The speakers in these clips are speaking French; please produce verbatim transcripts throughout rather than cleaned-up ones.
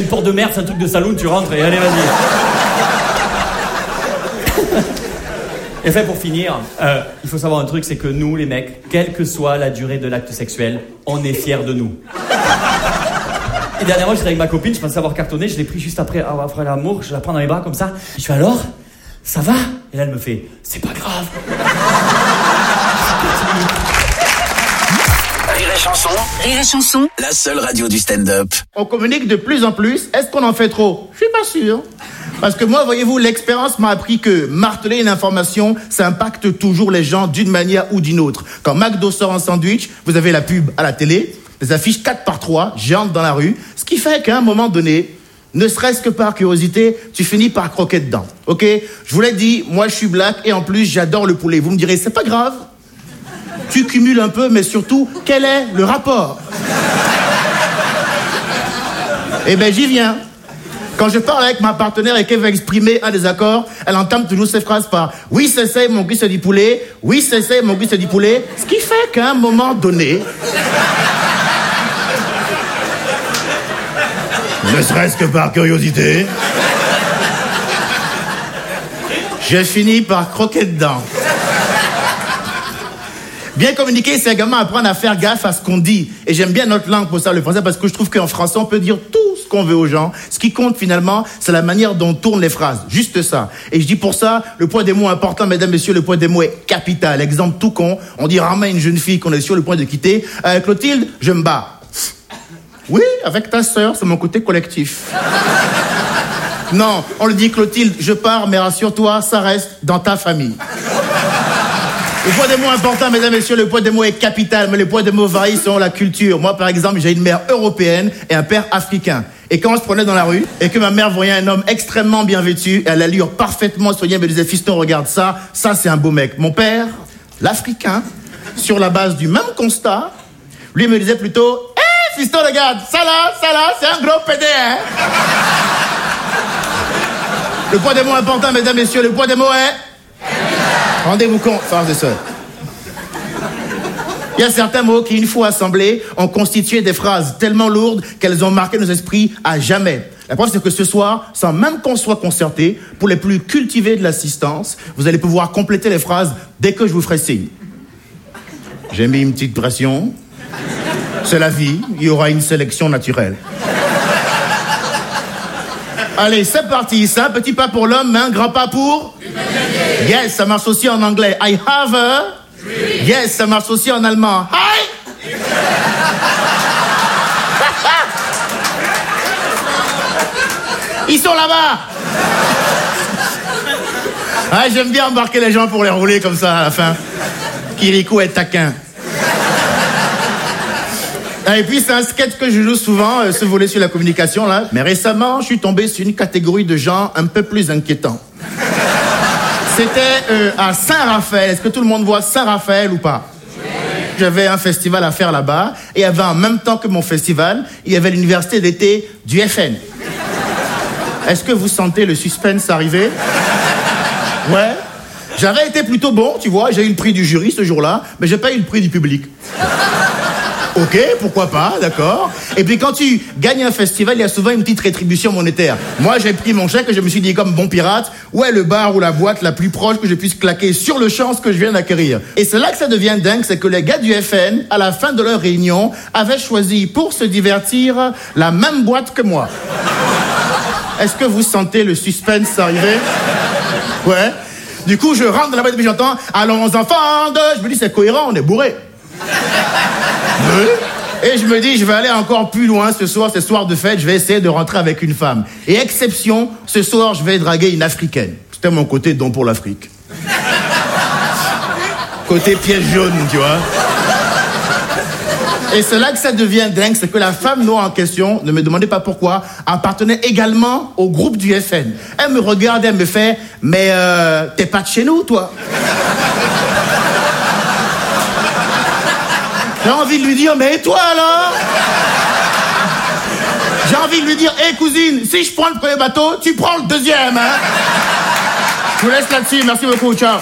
une porte de merde, c'est un truc de saloon, tu rentres et allez, vas-y. Et enfin, pour finir, euh, il faut savoir un truc, c'est que nous, les mecs, quelle que soit la durée de l'acte sexuel, on est fiers de nous. Et dernièrement, j'étais avec ma copine, je pensais avoir cartonné, je l'ai pris juste après avoir fait l'amour, je la prends dans les bras comme ça. Je fais alors, ça va? Et là, elle me fait, c'est pas grave. Rire et chanson. Rire et chanson. La seule radio du stand-up. On communique de plus en plus. Est-ce qu'on en fait trop? Je suis pas sûr. Parce que moi, voyez-vous, l'expérience m'a appris que marteler une information, ça impacte toujours les gens d'une manière ou d'une autre. Quand McDo sort un sandwich, vous avez la pub à la télé, des affiches quatre par trois, géantes dans la rue, ce qui fait qu'à un moment donné, ne serait-ce que par curiosité, tu finis par croquer dedans. Ok? Je vous l'ai dit, moi je suis black et en plus j'adore le poulet. Vous me direz, c'est pas grave. Tu cumules un peu, mais surtout, quel est le rapport? Eh ben j'y viens. Quand je parle avec ma partenaire et qu'elle veut exprimer un désaccord, elle entame toujours ces phrases par « Oui, c'est ça, mon cul c'est du poulet. Oui, c'est ça, mon cul c'est du poulet. » Ce qui fait qu'à un moment donné, ne serait-ce que par curiosité, j'ai fini par croquer dedans. Bien communiquer, c'est également apprendre à faire gaffe à ce qu'on dit. Et j'aime bien notre langue pour ça, le français, parce que je trouve qu'en français, on peut dire tout ce qu'on veut aux gens. Ce qui compte finalement, c'est la manière dont on tourne les phrases. Juste ça. Et je dis pour ça, le poids des mots est important, mesdames, messieurs, le poids des mots est capital. Exemple tout con, on dit rarement à une jeune fille qu'on est sur le point de quitter. Euh, Clotilde, je me bats. Oui, avec ta sœur, c'est mon côté collectif. Non, on le dit Clotilde, je pars, mais rassure-toi, ça reste dans ta famille. Le poids des mots est important, mesdames et messieurs, le poids des mots est capital, mais le poids des mots varie selon la culture. Moi, par exemple, j'ai une mère européenne et un père africain. Et quand on se prenait dans la rue, et que ma mère voyait un homme extrêmement bien vêtu, et à l'allure parfaitement soignée, elle me disait, fiston, regarde ça, ça c'est un beau mec. Mon père, l'Africain, sur la base du même constat, lui me disait plutôt, hé, hey, fiston, regarde, ça là, ça là, c'est un gros pédé, hein. Le poids des mots est important, mesdames et messieurs, le poids des mots est... Rendez-vous compte, frères et sœurs. Il y a certains mots qui, une fois assemblés, ont constitué des phrases tellement lourdes qu'elles ont marqué nos esprits à jamais. La preuve, c'est que ce soir, sans même qu'on soit concerté, pour les plus cultivés de l'assistance, vous allez pouvoir compléter les phrases dès que je vous ferai signe. J'ai mis une petite pression. C'est la vie, il y aura une sélection naturelle. Allez, c'est parti. C'est un petit pas pour l'homme, mais un grand pas pour... Yes, ça marche aussi en anglais. I have a... Yes, ça marche aussi en allemand. Hi! Ils sont là-bas! Ah, j'aime bien embarquer les gens pour les rouler comme ça à la fin. Kirikou est taquin. Et puis c'est un sketch que je joue souvent, euh, ce volet sur la communication là. Mais récemment, je suis tombé sur une catégorie de gens un peu plus inquiétants. C'était euh, à Saint-Raphaël. Est-ce que tout le monde voit Saint-Raphaël ou pas? Oui. J'avais un festival à faire là-bas. Et il y avait en même temps que mon festival, il y avait l'université d'été du F N. Est-ce que vous sentez le suspense arriver? Ouais. J'avais été plutôt bon, tu vois. J'ai eu le prix du jury ce jour-là, mais j'ai pas eu le prix du public. Ok, pourquoi pas, d'accord. Et puis quand tu gagnes un festival, il y a souvent une petite rétribution monétaire. Moi, j'ai pris mon chèque et je me suis dit comme bon pirate, où est le bar ou la boîte la plus proche que je puisse claquer sur le champ ce que je viens d'acquérir. Et c'est là que ça devient dingue, c'est que les gars du F N, à la fin de leur réunion, avaient choisi pour se divertir la même boîte que moi. Est-ce que vous sentez le suspense arriver? Ouais. Du coup, je rentre dans la boîte et puis j'entends « Allons enfants de... » Je me dis c'est cohérent, on est bourré. Et je me dis, je vais aller encore plus loin ce soir, ce soir de fête, je vais essayer de rentrer avec une femme. Et exception, ce soir, je vais draguer une africaine. C'était mon côté don pour l'Afrique. Côté pièce jaune, tu vois. Et c'est là que ça devient dingue, c'est que la femme noire en question, ne me demandez pas pourquoi, appartenait également au groupe du F N. Elle me regarde, elle me fait, mais euh, t'es pas de chez nous, toi? J'ai envie de lui dire, mais et toi alors? J'ai envie de lui dire, hé hey, cousine, si je prends le premier bateau, tu prends le deuxième, hein? Je vous laisse là-dessus, merci beaucoup, ciao.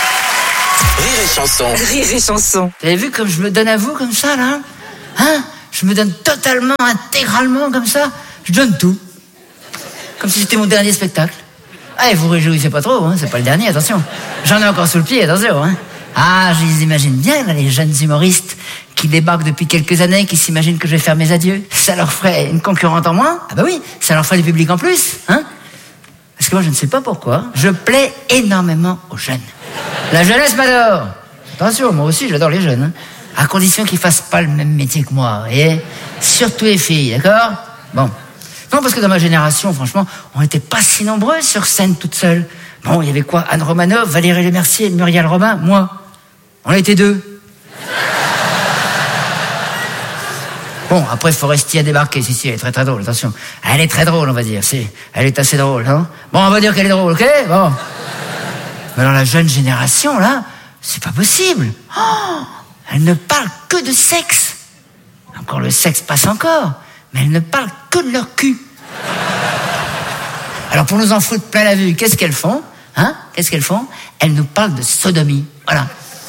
Rire et chanson. Rire et chanson. Vous avez vu comme je me donne à vous comme ça, là? Hein? Je me donne totalement, intégralement, comme ça. Je donne tout. Comme si c'était mon dernier spectacle. Ah, et vous réjouissez pas trop, hein, c'est pas le dernier, attention. J'en ai encore sous le pied, attention, hein. Ah, je les imagine bien, là, les jeunes humoristes qui débarquent depuis quelques années, qui s'imaginent que je vais faire mes adieux. Ça leur ferait une concurrente en moins. Ah bah oui, ça leur ferait du public en plus, hein. Parce que moi, je ne sais pas pourquoi, je plais énormément aux jeunes. La jeunesse m'adore. Attention, moi aussi, j'adore les jeunes, hein. À condition qu'ils fassent pas le même métier que moi, vous voyez. Surtout les filles, d'accord? Bon. Non, parce que dans ma génération, franchement, on n'était pas si nombreux sur scène toute seule. Bon, il y avait quoi? Anne Romanoff, Valérie Lemercier, Muriel Robin, moi. On était deux. Bon, après, Forestier a débarqué. Si, si, elle est très très drôle, attention. Elle est très drôle, on va dire. Si, elle est assez drôle, hein. Bon, on va dire qu'elle est drôle, ok? Bon. Mais dans la jeune génération, là, c'est pas possible. Oh, elle ne parle que de sexe. Encore le sexe passe encore. Mais elles ne parlent que de leur cul. Alors, pour nous en foutre plein la vue, qu'est-ce qu'elles font? Hein? Qu'est-ce qu'elles font? Elles nous parlent de sodomie. Voilà.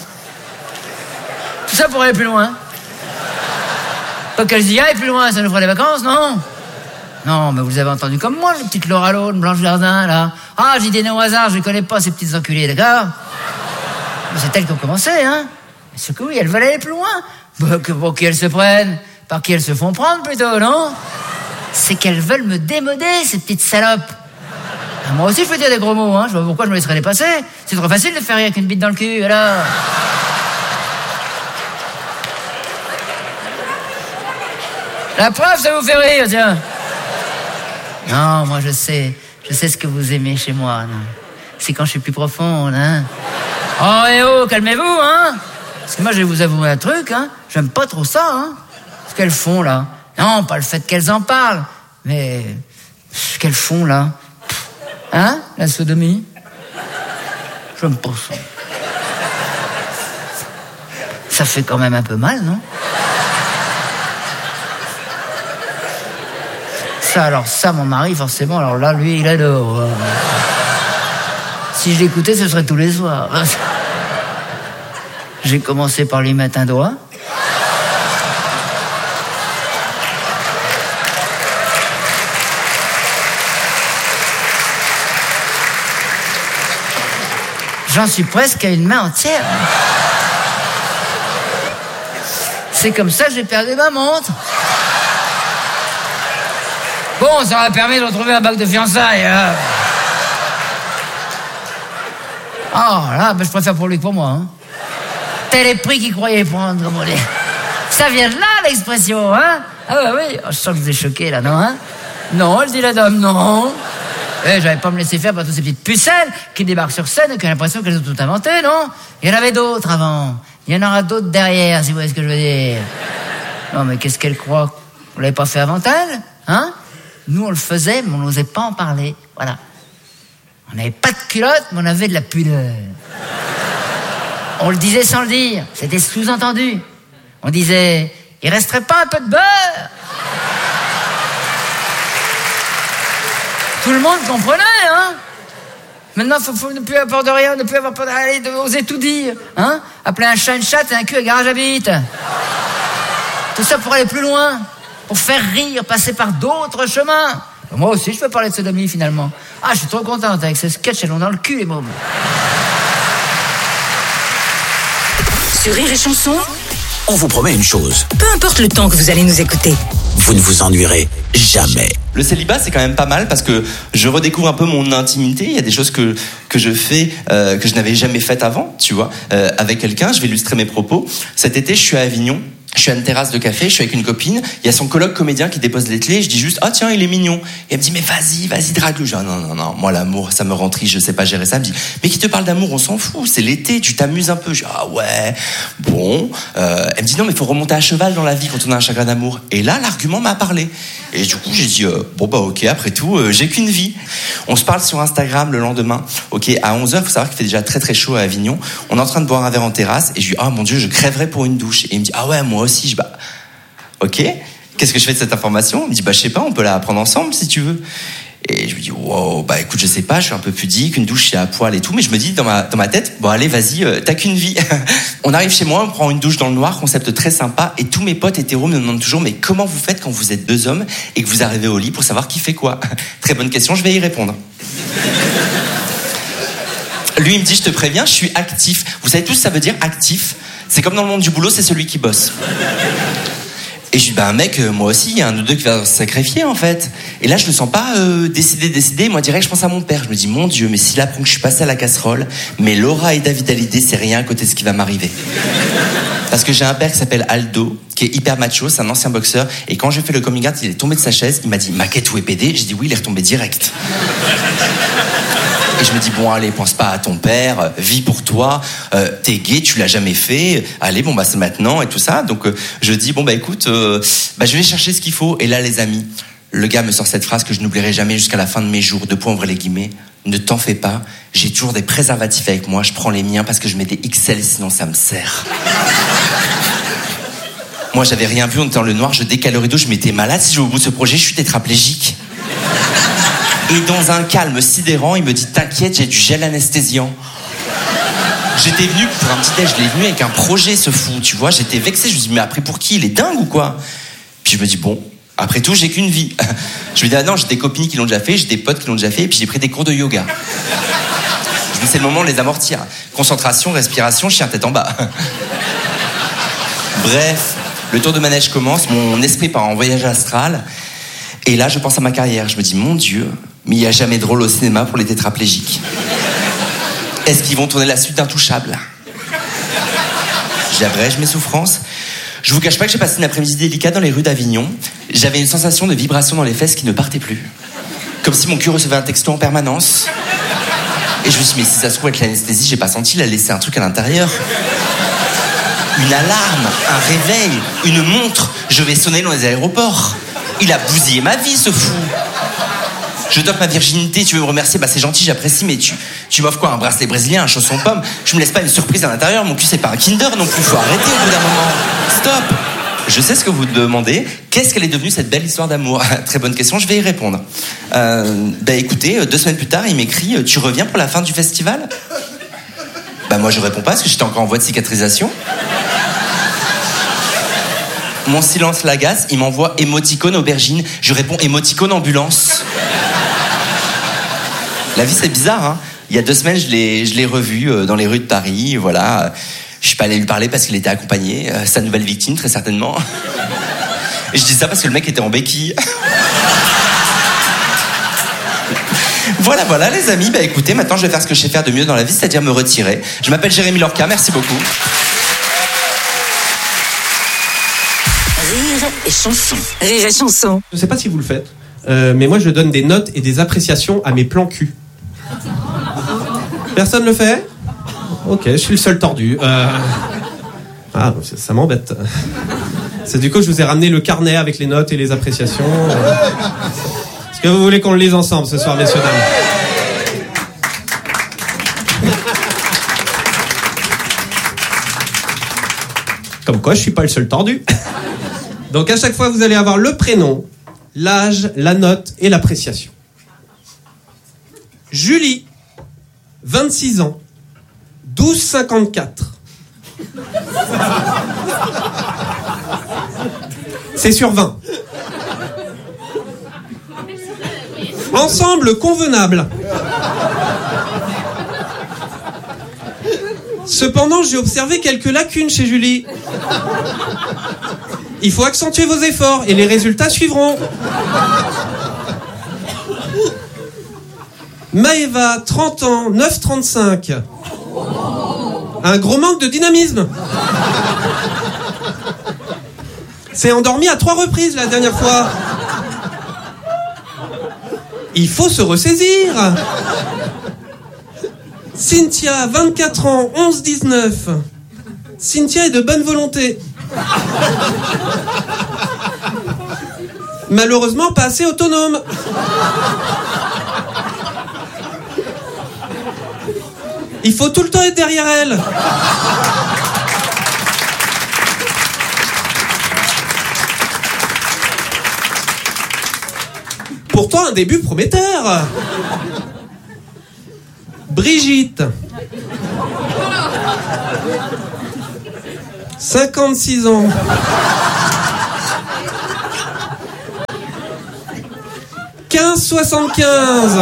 Tout ça pour aller plus loin. Pas qu'elles y aillent plus loin, ça nous fera des vacances, non? Non, mais vous avez entendu comme moi, les petites Laura Lone, Blanche Gardin, là. Ah, j'ai des noms au hasard, je les connais pas, ces petites enculées, d'accord? Mais c'est elles qui ont commencé, hein? C'est que oui, elles veulent aller plus loin. Bah, que pour qui elles se prennent? Par qui elles se font prendre, plutôt, non? C'est qu'elles veulent me démoder, ces petites salopes. Ah, moi aussi, je peux dire des gros mots, hein. Je vois pourquoi je me laisserais les passer. C'est trop facile de faire rire avec une bite dans le cul, alors. La preuve, ça vous fait rire, tiens. Non, moi, je sais. Je sais ce que vous aimez chez moi, non. C'est quand je suis plus profonde, hein. Oh, et oh, calmez-vous, hein. Parce que moi, je vais vous avouer un truc, hein. J'aime pas trop ça, hein. Ce qu'elles font, là. Non, pas le fait qu'elles en parlent, mais ce qu'elles font, là. Hein, la sodomie? J'aime pas ça. Ça fait quand même un peu mal, non? Ça, alors ça, mon mari, forcément, alors là, lui, il adore. Si je l'écoutais, ce serait tous les soirs. J'ai commencé par lui mettre un doigt. J'en suis presque à une main entière. C'est comme ça que j'ai perdu ma montre. Bon, ça m'a permis de retrouver un bac de fiançailles. Hein. Oh là, ben je préfère pour lui que pour moi. Hein. Tel est prix qu'il croyait prendre, comme on dit. Ça vient de là, l'expression, hein? Ah bah oui, oh, je sens que vous êtes choqués, là, non, hein? Non, je dis la dame, non. Eh, j'allais pas me laisser faire par toutes ces petites pucelles qui débarquent sur scène et qui ont l'impression qu'elles ont tout inventé, non? Il y en avait d'autres avant. Il y en aura d'autres derrière, si vous voyez ce que je veux dire. Non, mais qu'est-ce qu'elle croit? Vous l'avez pas fait avant elle? Hein? Nous, on le faisait, mais on n'osait pas en parler. Voilà. On n'avait pas de culotte, mais on avait de la pudeur. On le disait sans le dire. C'était sous-entendu. On disait, il resterait pas un peu de beurre? Tout le monde comprenait, hein? Maintenant, il faut, faut ne plus avoir peur de rien, ne plus avoir peur d'aller, oser tout dire, hein? Appeler un chat une chatte et un cul à garage à bite. Tout ça pour aller plus loin, pour faire rire, passer par d'autres chemins. Moi aussi, je peux parler de sodomie, finalement. Ah, je suis trop contente avec ce sketch, elles l'ont dans le cul, les mômes. Sur Rire et Chanson, on vous promet une chose. Peu importe le temps que vous allez nous écouter, Vous ne vous ennuierez jamais. Le célibat, c'est quand même pas mal parce que je redécouvre un peu mon intimité. Il y a des choses que que je fais euh, que je n'avais jamais faites avant, tu vois, euh, avec quelqu'un. Je vais illustrer mes propos. Cet été, je suis à Avignon. Je suis à une terrasse de café, je suis avec une copine, il y a son coloc comédien qui dépose les clés, je dis juste, ah tiens, il est mignon. Et elle me dit, mais vas-y, vas-y, drague-le. Je dis, ah, non, non, non, moi l'amour, ça me rend triste, je sais pas gérer ça. Elle me dit, mais qui te parle d'amour, on s'en fout, c'est l'été, tu t'amuses un peu. Je dis, ah ouais, bon. Euh, elle me dit, non, mais faut remonter à cheval dans la vie quand on a un chagrin d'amour. Et là, l'argument m'a parlé. Et du coup, j'ai dit, euh, bon bah ok, après tout, euh, j'ai qu'une vie. On se parle sur Instagram le lendemain. Ok, à onze heures, faut savoir qu'il fait déjà très très chaud à Avignon. On est en train de boire un verre en terrasse, et je lui dis, ah mon Dieu, je crèverais pour une douche. Et il me dit, ah ouais, moi aussi. Je dis, bah, ok, qu'est-ce que je fais de cette information? Il me dit, bah je sais pas, on peut la prendre ensemble si tu veux. Et je me dis, wow, bah écoute, je sais pas, je suis un peu pudique, une douche c'est à poil et tout, mais je me dis dans ma, dans ma tête, bon allez, vas-y, euh, t'as qu'une vie. On arrive chez moi, on prend une douche dans le noir, concept très sympa, et tous mes potes hétéros me demandent toujours, mais comment vous faites quand vous êtes deux hommes et que vous arrivez au lit pour savoir qui fait quoi? Très bonne question, je vais y répondre. Lui, il me dit, je te préviens, je suis actif. Vous savez tous, ça veut dire actif. C'est comme dans le monde du boulot, c'est celui qui bosse. Et je lui dis, bah mec, euh, moi aussi, il y a un de deux qui va se sacrifier en fait. Et là, je ne sens pas euh, décidé, décidé. Moi, direct, je pense à mon père. Je me dis, mon Dieu, mais s'il apprend que je suis passé à la casserole, mais Laura et David Hallyday, c'est rien à côté de ce qui va m'arriver. Parce que j'ai un père qui s'appelle Aldo, qui est hyper macho, c'est un ancien boxeur. Et quand j'ai fait le coming out, il est tombé de sa chaise. Il m'a dit, Maquette, où est P D? J'ai dit oui, il est retombé direct. Et je me dis, bon, allez, pense pas à ton père, euh, vis pour toi, euh, t'es gay, tu l'as jamais fait, allez, bon, bah, c'est maintenant, et tout ça. Donc, euh, je dis, bon, bah, écoute, euh, bah, je vais chercher ce qu'il faut. Et là, les amis, le gars me sort cette phrase que je n'oublierai jamais jusqu'à la fin de mes jours, de point ouvrir les guillemets, ne t'en fais pas, j'ai toujours des préservatifs avec moi, je prends les miens parce que je mets des X L, sinon ça me sert. Moi, j'avais rien vu, on était dans le noir, je décale le rideau, je m'étais malade, si je vais au bout de ce projet, je suis tétraplégique. Et dans un calme sidérant, il me dit, t'inquiète, j'ai du gel anesthésiant. J'étais venu pour un petit déj, je l'ai venu avec un projet, ce fou, tu vois, j'étais vexé, je me dis, mais après pour qui? Il est dingue ou quoi? Puis je me dis, bon, après tout, j'ai qu'une vie. Je me dis, ah non, j'ai des copines qui l'ont déjà fait, j'ai des potes qui l'ont déjà fait, et puis j'ai pris des cours de yoga. Je me dis, c'est le moment de les amortir. Concentration, respiration, chien tête en bas. Bref, le tour de manège commence, mon esprit part en voyage astral, et là, je pense à ma carrière. Je me dis, mon Dieu, mais il n'y a jamais de rôle au cinéma pour les tétraplégiques. Est-ce qu'ils vont tourner la suite d'Intouchable? J'abrège mes souffrances. Je vous cache pas que j'ai passé une après-midi délicate dans les rues d'Avignon. J'avais une sensation de vibration dans les fesses qui ne partait plus. Comme si mon cul recevait un texto en permanence. Et je me suis dit, mais si ça se trouve avec l'anesthésie, j'ai pas senti, il a laissé un truc à l'intérieur. Une alarme, un réveil, une montre. Je vais sonner dans les aéroports. Il a bousillé ma vie, ce fou. Je t'offre ma virginité, tu veux me remercier? Bah c'est gentil, j'apprécie, mais tu, tu m'offres quoi? Un bracelet brésilien, un chausson pomme? Je me laisse pas une surprise à l'intérieur, mon cul c'est pas un Kinder non plus, faut arrêter au bout d'un moment. Stop. Je sais ce que vous demandez, qu'est-ce qu'elle est devenue cette belle histoire d'amour? Très bonne question, je vais y répondre. Euh, bah écoutez, deux semaines plus tard, il m'écrit, tu reviens pour la fin du festival? Bah moi je réponds pas parce que j'étais encore en voie de cicatrisation. Mon silence l'agace, il m'envoie émoticône aubergine. Je réponds émoticône ambulance. La vie c'est bizarre, hein. Il y a deux semaines, je l'ai, je l'ai revu euh, dans les rues de Paris, voilà. Je suis pas allé lui parler parce qu'il était accompagné, euh, sa nouvelle victime très certainement. Et je dis ça parce que le mec était en béquille. Voilà, voilà les amis, bah écoutez, maintenant je vais faire ce que je sais faire de mieux dans la vie, c'est-à-dire me retirer. Je m'appelle Jérémy Lorca, merci beaucoup. Rire et chanson. Rire et chanson. Je sais pas si vous le faites, euh, mais moi je donne des notes et des appréciations à mes plans cul. Personne le fait? Ok, je suis le seul tordu. Euh... Ah, ça, ça m'embête. C'est du coup je vous ai ramené le carnet avec les notes et les appréciations. Est-ce que vous voulez qu'on le lise ensemble ce soir, messieurs, dames? Comme quoi, je suis pas le seul tordu. Donc à chaque fois, vous allez avoir le prénom, l'âge, la note et l'appréciation. Julie, vingt-six ans, douze cinquante-quatre. C'est sur vingt. Ensemble convenable. Cependant, j'ai observé quelques lacunes chez Julie. Il faut accentuer vos efforts et les résultats suivront. Maëva, trente ans, neuf trente-cinq. Un gros manque de dynamisme. S'est endormi à trois reprises la dernière fois. Il faut se ressaisir. Cynthia, vingt-quatre ans, onze dix-neuf. Cynthia est de bonne volonté. Malheureusement, pas assez autonome. Il faut tout le temps être derrière elle. Pourtant, un début prometteur. Brigitte. cinquante-six ans. quinze soixante-quinze.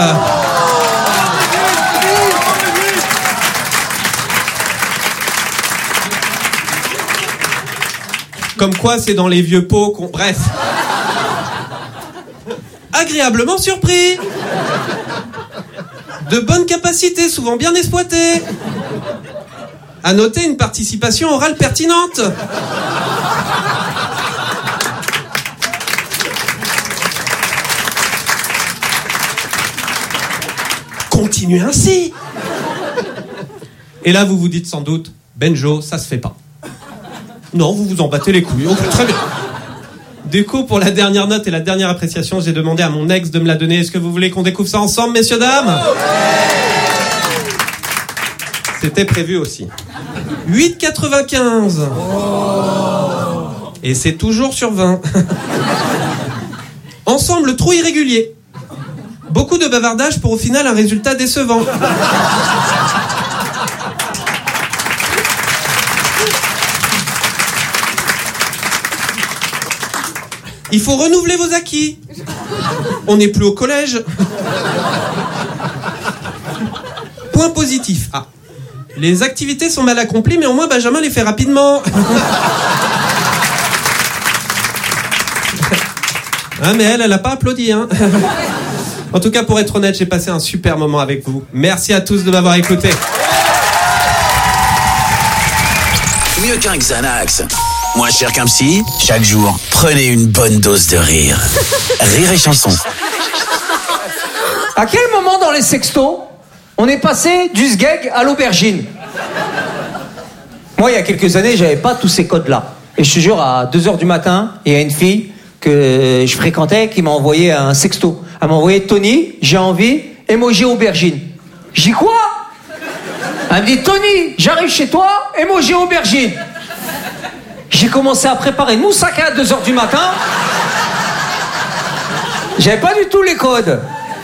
Comme quoi, c'est dans les vieux pots qu'on... Bref. Agréablement surpris. De bonnes capacités, souvent bien exploitées. À noter une participation orale pertinente. Continuez ainsi. Et là, vous vous dites sans doute, Benjo, ça se fait pas. Non, vous vous en battez les couilles. Okay, très bien. Du coup, pour la dernière note et la dernière appréciation, j'ai demandé à mon ex de me la donner. Est-ce que vous voulez qu'on découvre ça ensemble, messieurs, dames ? C'était prévu aussi. huit virgule quatre-vingt-quinze. Et c'est toujours sur vingt. Ensemble trop irrégulier. Beaucoup de bavardage pour au final un résultat décevant. Il faut renouveler vos acquis. On n'est plus au collège. Point positif. Ah. Les activités sont mal accomplies, mais au moins Benjamin les fait rapidement. Ah, mais elle, elle n'a pas applaudi, hein. En tout cas, pour être honnête, j'ai passé un super moment avec vous. Merci à tous de m'avoir écouté. Mieux qu'un Xanax. Moins cher qu'un psy, chaque jour, prenez une bonne dose de rire. Rire et chanson. À quel moment dans les sextos, on est passé du sgeg à l'aubergine? Moi, il y a quelques années, j'avais pas tous ces codes-là. Et je te jure, à deux heures du matin, il y a une fille que je fréquentais qui m'a envoyé un sexto. Elle m'a envoyé Tony, j'ai envie, emoji aubergine. J'ai dit quoi? Elle me dit Tony, j'arrive chez toi, emoji aubergine. J'ai commencé à préparer une moussaka à deux heures du matin. J'avais pas du tout les codes.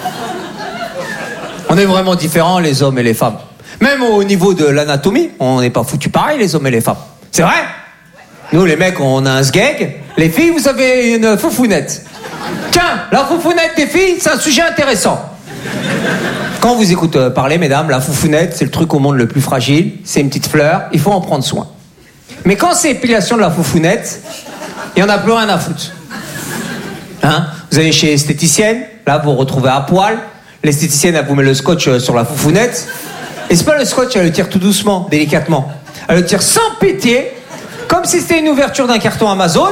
On est vraiment différents, les hommes et les femmes. Même au niveau de l'anatomie, on n'est pas foutus pareil, les hommes et les femmes. C'est vrai? Nous, les mecs, on a un sgeg. Les filles, vous avez une foufounette. Tiens, la foufounette des filles, c'est un sujet intéressant. Quand on vous écoute parler, mesdames, la foufounette, c'est le truc au monde le plus fragile. C'est une petite fleur, il faut en prendre soin. Mais quand c'est épilation de la foufounette, il n'y en a plus rien à foutre. Hein? Vous allez chez l'esthéticienne, là vous vous retrouvez à poil. L'esthéticienne, elle vous met le scotch sur la foufounette. Et c'est pas le scotch, elle le tire tout doucement, délicatement. Elle le tire sans pitié, comme si c'était une ouverture d'un carton Amazon.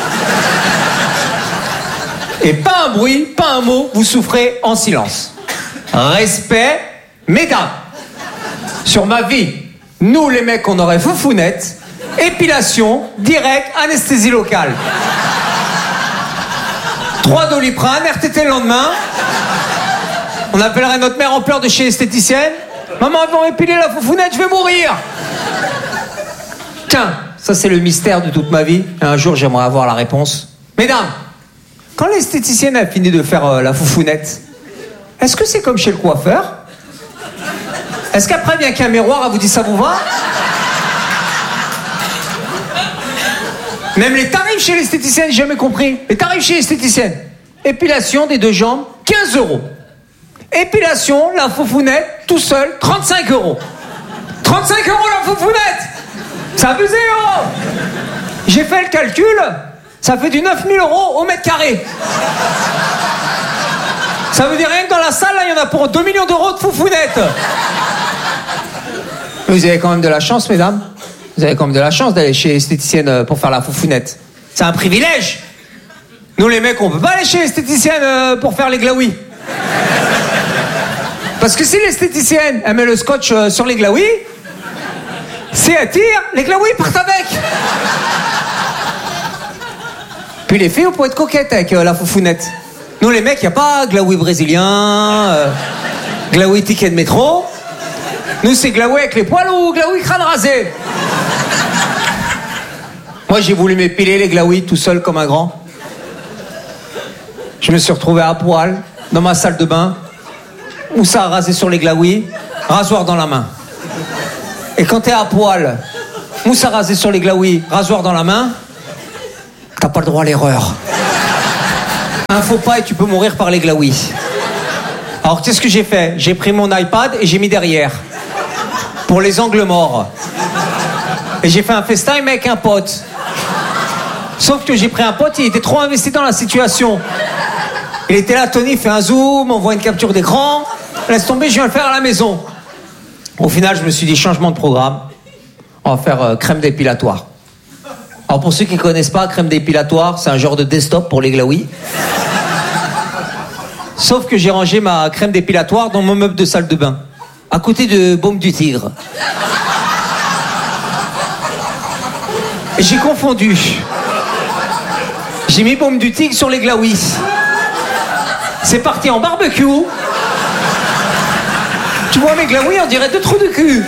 Et pas un bruit, pas un mot, vous souffrez en silence. Respect, mesdames. Sur ma vie, nous les mecs, on aurait foufounette. Épilation, direct, anesthésie locale. Trois Doliprane, R T T le lendemain. On appellerait notre mère en pleurs de chez l'esthéticienne. Maman, ils vont épiler la foufounette, je vais mourir. Tiens, ça c'est le mystère de toute ma vie. Et un jour, j'aimerais avoir la réponse. Mesdames, quand l'esthéticienne a fini de faire euh, la foufounette, est-ce que c'est comme chez le coiffeur? Est-ce qu'après vient qu'un miroir, elle vous dit ça vous va? Même les tarifs chez l'esthéticienne, j'ai jamais compris. Les tarifs chez l'esthéticienne. Épilation des deux jambes, quinze euros. Épilation, la foufounette, tout seul, trente-cinq euros. trente-cinq euros la foufounette! C'est abusé, oh! J'ai fait le calcul, ça fait du neuf mille euros au mètre carré. Ça veut dire rien que dans la salle, là, il y en a pour deux millions d'euros de foufounettes. Vous avez quand même de la chance, mesdames. Vous avez quand même de la chance d'aller chez l'esthéticienne pour faire la foufounette. C'est un privilège. Nous, les mecs, on peut pas aller chez l'esthéticienne pour faire les glaouis. Parce que si l'esthéticienne, elle met le scotch sur les glaouis, si elle tire, les glaouis partent avec. Puis les filles, on peut être coquettes avec la foufounette. Nous, les mecs, il n'y a pas glaoui brésilien, euh, glaoui ticket de métro. Nous, c'est glaoui avec les poils ou glaoui crâne rasé. Moi, j'ai voulu m'épiler les glaouis tout seul comme un grand. Je me suis retrouvé à poil, dans ma salle de bain, moussa à raser sur les glaouis, rasoir dans la main. Et quand t'es à poil, moussa à raser sur les glaouis, rasoir dans la main, t'as pas le droit à l'erreur. Un faux pas et tu peux mourir par les glaouis. Alors qu'est-ce que j'ai fait? J'ai pris mon iPad et j'ai mis derrière. Pour les angles morts. Et j'ai fait un FaceTime avec un pote. Sauf que j'ai pris un pote, il était trop investi dans la situation. Il était là, Tony fait un zoom, on voit une capture d'écran. Laisse tomber, je viens le faire à la maison. Au final, je me suis dit, changement de programme. On va faire euh, crème dépilatoire. Alors pour ceux qui ne connaissent pas, crème dépilatoire, c'est un genre de desktop pour les glaouis. Sauf que j'ai rangé ma crème dépilatoire dans mon meuble de salle de bain. À côté de Baume du Tigre. Et j'ai confondu. J'ai mis Baume du Tigre sur les glaouis. C'est parti en barbecue. Tu vois mes glaouis, on dirait deux trous de cul.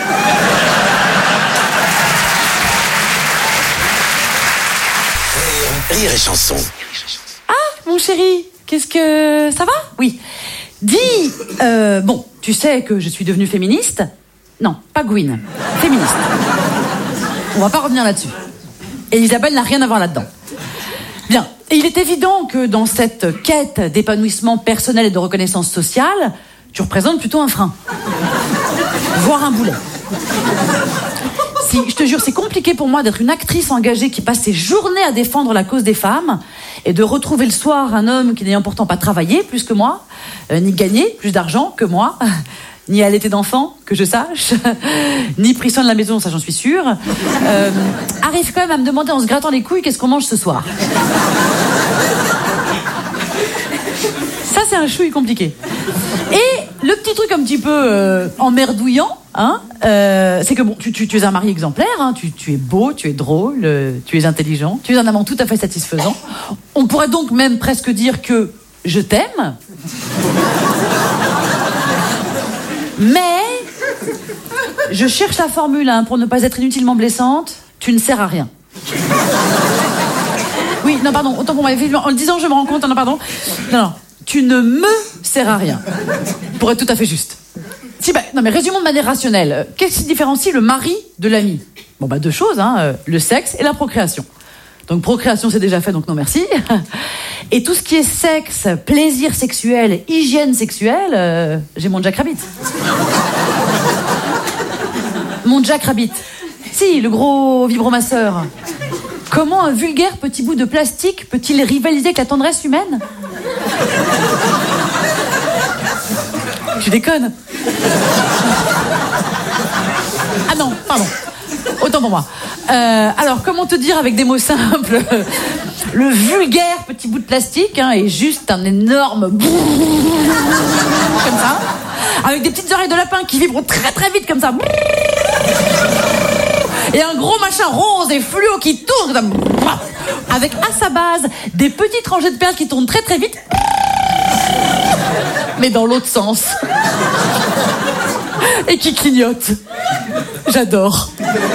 Rire et chanson. Ah, mon chéri, qu'est-ce que... Ça va? Oui. Dis, euh, bon, tu sais que je suis devenue féministe? Non, pas Gwyn. Féministe. On va pas revenir là-dessus. Et Isabelle n'a rien à voir là-dedans. Bien. Et il est évident que dans cette quête d'épanouissement personnel et de reconnaissance sociale, tu représentes plutôt un frein. Voire un boulet. Si, je te jure, c'est compliqué pour moi d'être une actrice engagée qui passe ses journées à défendre la cause des femmes et de retrouver le soir un homme qui n'ayant pourtant pas travaillé plus que moi, euh, ni gagné plus d'argent que moi, ni allaité d'enfants, que je sache, ni pris soin de la maison, ça j'en suis sûre, euh, arrive quand même à me demander en se grattant les couilles qu'est-ce qu'on mange ce soir. Ça, c'est un chouille compliqué. Et le petit truc un petit peu euh, emmerdouillant, hein, euh, c'est que bon, tu, tu, tu es un mari exemplaire, hein, tu, tu es beau, tu es drôle, euh, tu es intelligent, tu es un amant tout à fait satisfaisant. On pourrait donc même presque dire que je t'aime. Mais je cherche la formule hein, pour ne pas être inutilement blessante. Tu ne sers à rien. Oui, non, pardon, autant pour moi. En le disant, je me rends compte. Non, pardon. Non, non. Tu ne me sers à rien. Pour être tout à fait juste. Si, bah, non, mais résumons de manière rationnelle. Qu'est-ce qui différencie le mari de l'ami? Bon, bah, deux choses, hein. Le sexe et la procréation. Donc, procréation, c'est déjà fait, donc non merci. Et tout ce qui est sexe, plaisir sexuel, hygiène sexuelle, euh, j'ai mon Jack Rabbit. Mon Jack Rabbit. Si, le gros vibromasseur. Comment un vulgaire petit bout de plastique peut-il rivaliser avec la tendresse humaine? Je déconne. Ah non, pardon. Autant pour moi. Euh, alors, comment te dire avec des mots simples? Le vulgaire petit bout de plastique hein, est juste un énorme... comme ça. Avec des petites oreilles de lapin qui vibrent très très vite comme ça. Et un gros machin rose et fluo qui tourne comme... avec à sa base des petites rangées de perles qui tournent très très vite. Mais dans l'autre sens. Et qui clignotent. J'adore.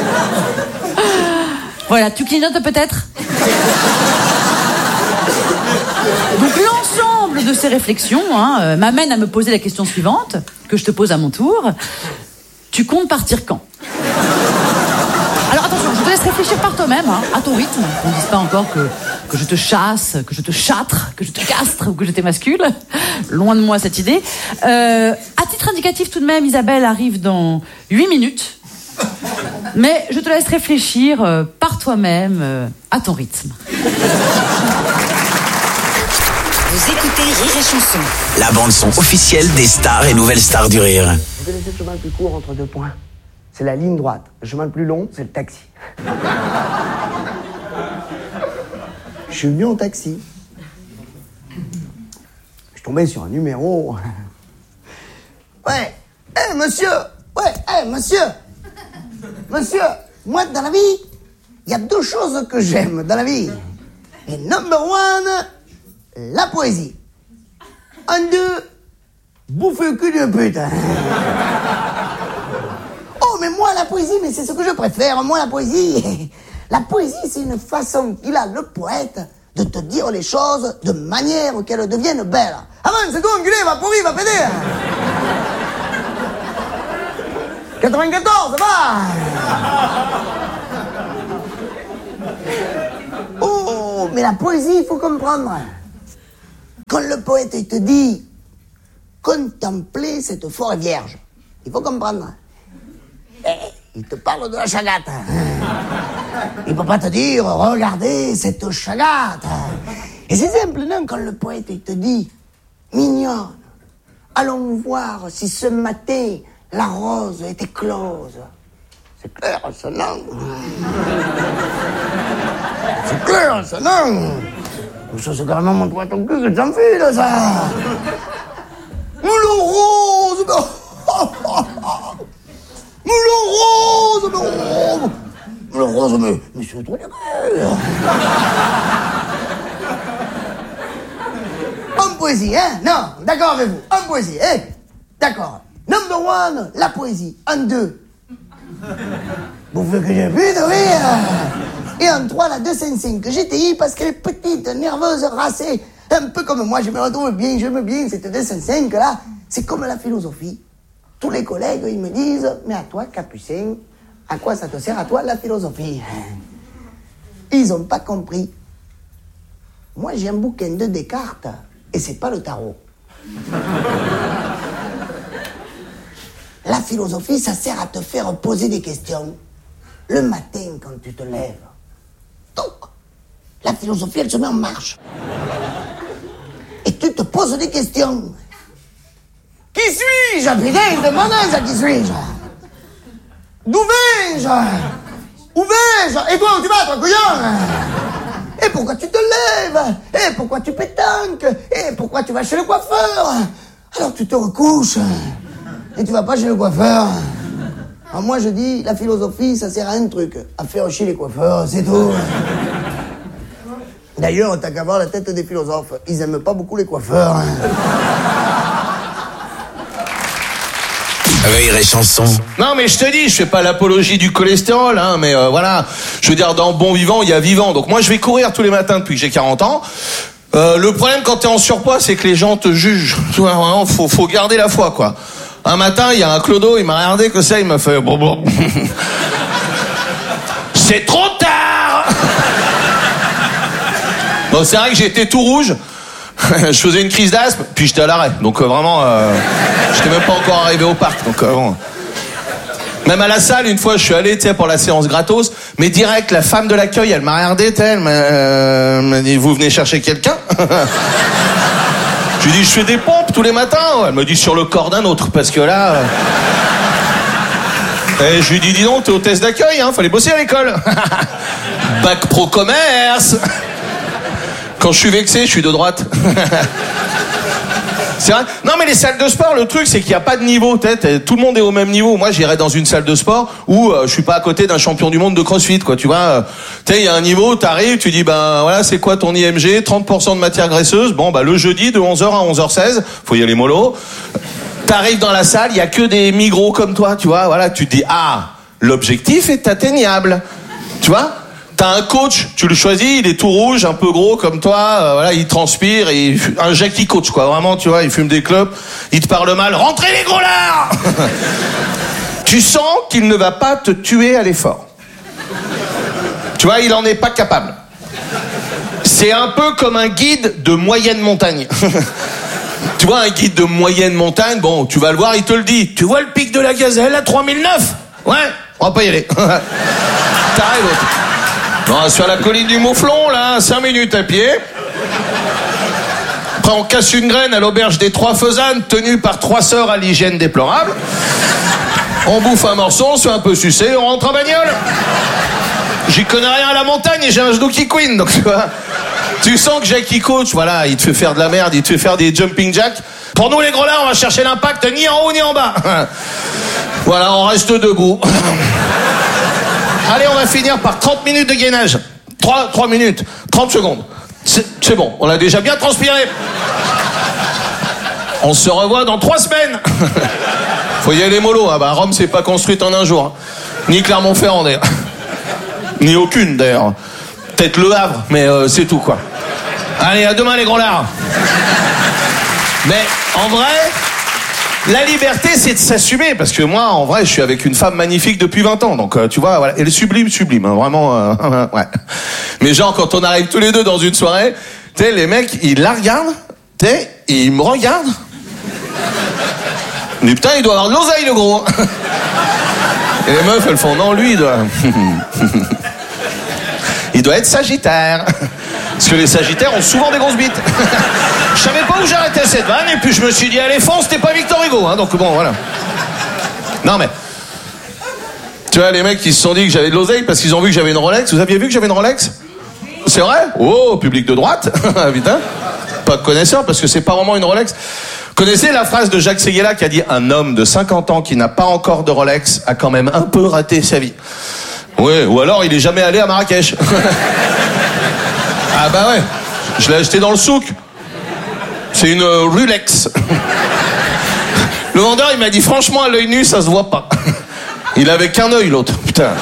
Voilà, tu clignotes peut-être? Donc l'ensemble de ces réflexions hein, euh, m'amène à me poser la question suivante, que je te pose à mon tour. Tu comptes partir quand? Alors attention, je te laisse réfléchir par toi-même, hein, à ton rythme. Ne me dise pas encore que, que je te chasse, que je te châtre, que je te castre ou que je t'émascule. Loin de moi cette idée. Euh, à titre indicatif tout de même, Isabelle arrive dans huit minutes. Mais je te laisse réfléchir euh, par toi-même, euh, à ton rythme. Vous écoutez Rire et Chanson. La bande-son officielle des stars et nouvelles stars du rire. Vous connaissez le chemin le plus court entre deux points? C'est la ligne droite. Le chemin le plus long, c'est le taxi. Je suis venu en taxi. Je suis tombé sur un numéro. Ouais, hé hey, monsieur. Ouais, hé hey, monsieur. Monsieur, moi dans la vie, il y a deux choses que j'aime dans la vie. Et number one, la poésie. Un, deux, bouffer le cul d'une pute. Oh, mais moi, la poésie, mais c'est ce que je préfère. Moi, la poésie, la poésie, c'est une façon qu'il a, le poète, de te dire les choses de manière qu'elles deviennent belles. Avance, c'est toi, enculé, va pourri, va péter. quatre-vingt-quatorze, va. Oh, mais la poésie, il faut comprendre. Quand le poète il te dit contempler cette forêt vierge, il faut comprendre. Eh, il te parle de la chagate. Il peut pas te dire regardez cette chagate. Et c'est simple, non? Quand le poète il te dit mignonne, allons voir si ce matin la rose était close. C'est clair, ça, non? C'est clair, ça, non? Ça, c'est carrément mon doigt ton cul que j'en fais, là, ça. Moulin rose, mais... Moulin rose, mais... Moulin rose, mais... Mais c'est trop bien. En poésie, hein? Non, d'accord avec vous. En poésie, hein? D'accord. Number one, la poésie. En deux, vous voulez que j'ai plus de rire. Et en trois, la deux cent cinq que G T I parce qu'elle est petite, nerveuse, racée. Un peu comme moi, je me retrouve bien, j'aime bien cette deux cent cinq là. C'est comme la philosophie. Tous les collègues, ils me disent, mais à toi, Capucin, à quoi ça te sert à toi la philosophie? Ils n'ont pas compris. Moi, j'ai un bouquin de Descartes et c'est pas le tarot. La philosophie, ça sert à te faire poser des questions. Le matin, quand tu te lèves. Donc, la philosophie, elle se met en marche. Et tu te poses des questions. Qui suis-je? Putain, demande-moi qui suis-je? D'où vais-je? Où vais-je? Et toi, où tu vas, toi, couillon? Et pourquoi tu te lèves? Et pourquoi tu pétanques? Et pourquoi tu vas chez le coiffeur? Alors tu te recouches. Et tu vas pas chez le coiffeur. Alors moi je dis, la philosophie, ça sert à un truc, à faire chier les coiffeurs, c'est tout. D'ailleurs, t'as qu'à voir la tête des philosophes, ils aiment pas beaucoup les coiffeurs. Rire et chanson. Non mais je te dis, je fais pas l'apologie du cholestérol, hein, mais euh, voilà, je veux dire, dans bon vivant, il y a vivant. Donc moi je vais courir tous les matins depuis que j'ai quarante ans. Euh, le problème quand t'es en surpoids, c'est que les gens te jugent. Tu vois, vraiment, faut, faut garder la foi, quoi. Un matin, il y a un clodo, il m'a regardé que ça, il m'a fait... Bon, bon. C'est trop tard. Bon, c'est vrai que j'étais tout rouge. Je faisais une crise d'asthme, puis j'étais à l'arrêt. Donc euh, vraiment, euh, j'étais même pas encore arrivé au parc. Donc euh, bon. Même à la salle, une fois, je suis allé, tu sais, pour la séance gratos, mais direct, la femme de l'accueil, elle m'a regardé, elle m'a euh, dit, vous venez chercher quelqu'un? Je lui dis, je fais des pompes tous les matins. Elle me dit, sur le corps d'un autre, parce que là... Euh... Et je lui dis, dis donc, t'es hôtesse d'accueil, hein, fallait bosser à l'école. Bac pro commerce. Quand je suis vexé, je suis de droite. C'est vrai. Non mais les salles de sport, le truc c'est qu'il n'y a pas de niveau. Tout le monde est au même niveau. Moi j'irais dans une salle de sport où euh, je suis pas à côté d'un champion du monde de crossfit, quoi. Tu vois, euh, tu sais, il y a un niveau, t'arrives, tu dis ben voilà, c'est quoi ton I M G? trente pour cent de matière graisseuse. Bon bah le jeudi de onze heures à onze heures seize, faut y aller mollo. T'arrives dans la salle, il y a que des migros comme toi, tu vois. Voilà, tu te dis ah, l'objectif est atteignable. Tu vois? T'as un coach, tu le choisis, il est tout rouge, un peu gros comme toi, euh, voilà, il transpire, et il, un Jackie coach, quoi, vraiment, tu vois, il fume des clopes, il te parle mal, rentrez les gros lards. Tu sens qu'il ne va pas te tuer à l'effort. Tu vois, il en est pas capable. C'est un peu comme un guide de moyenne montagne. Tu vois, un guide de moyenne montagne, bon, tu vas le voir, il te le dit. Tu vois le pic de la Gazelle à trois mille neuf? Ouais, on va pas y aller. T'arrives, l'autre. Non, sur la colline du Mouflon, là, cinq minutes à pied. Après, on casse une graine à l'auberge des Trois Faisanes, tenue par trois sœurs à l'hygiène déplorable. On bouffe un morceau, on se fait un peu sucer, on rentre en bagnole. J'y connais rien à la montagne et j'ai un genou qui couine, donc tu vois. Tu sens que Jackie Coach, voilà, il te fait faire de la merde, il te fait faire des jumping jacks. Pour nous, les gros là, on va chercher l'impact ni en haut ni en bas. Voilà, on reste debout. Allez, on va finir par trente minutes de gainage. trois minutes, trente secondes. C'est, c'est bon, on a déjà bien transpiré. On se revoit dans trois semaines. Faut y aller mollo, hein. Bah, Rome c'est pas construite en un jour. Hein. Ni Clermont-Ferrand d'ailleurs. Ni aucune d'ailleurs. Peut-être Le Havre, mais euh, c'est tout quoi. Allez, à demain les gros lards. Mais en vrai, la liberté, c'est de s'assumer. Parce que moi, en vrai, je suis avec une femme magnifique depuis vingt ans. Donc, euh, tu vois, voilà. Elle est sublime, sublime. Hein, vraiment, euh, ouais. Mais genre, quand on arrive tous les deux dans une soirée, tu sais, les mecs, ils la regardent, tu sais, et ils me regardent. Mais putain, il doit avoir de l'oseille, le gros. Et les meufs, elles font, non, lui, il doit... il doit être sagittaire. Parce que les sagittaires ont souvent des grosses bites. Je savais pas où j'arrêtais cette vanne, et puis je me suis dit, allez, fonce, t'es pas Victor Hugo, hein, donc bon, voilà. Non, mais... Tu vois, les mecs qui se sont dit que j'avais de l'oseille parce qu'ils ont vu que j'avais une Rolex. Vous aviez vu que j'avais une Rolex? C'est vrai? Oh, public de droite. Putain. Pas de connaisseur, parce que c'est pas vraiment une Rolex. Connaissez la phrase de Jacques Séguéla qui a dit « Un homme de cinquante ans qui n'a pas encore de Rolex a quand même un peu raté sa vie. » Oui, ou alors il est jamais allé à Marrakech. Ah bah ouais, je l'ai acheté dans le souk. C'est une euh, Rolex. Le vendeur, il m'a dit « Franchement, à l'œil nu, ça se voit pas. » Il avait qu'un œil, l'autre. Putain.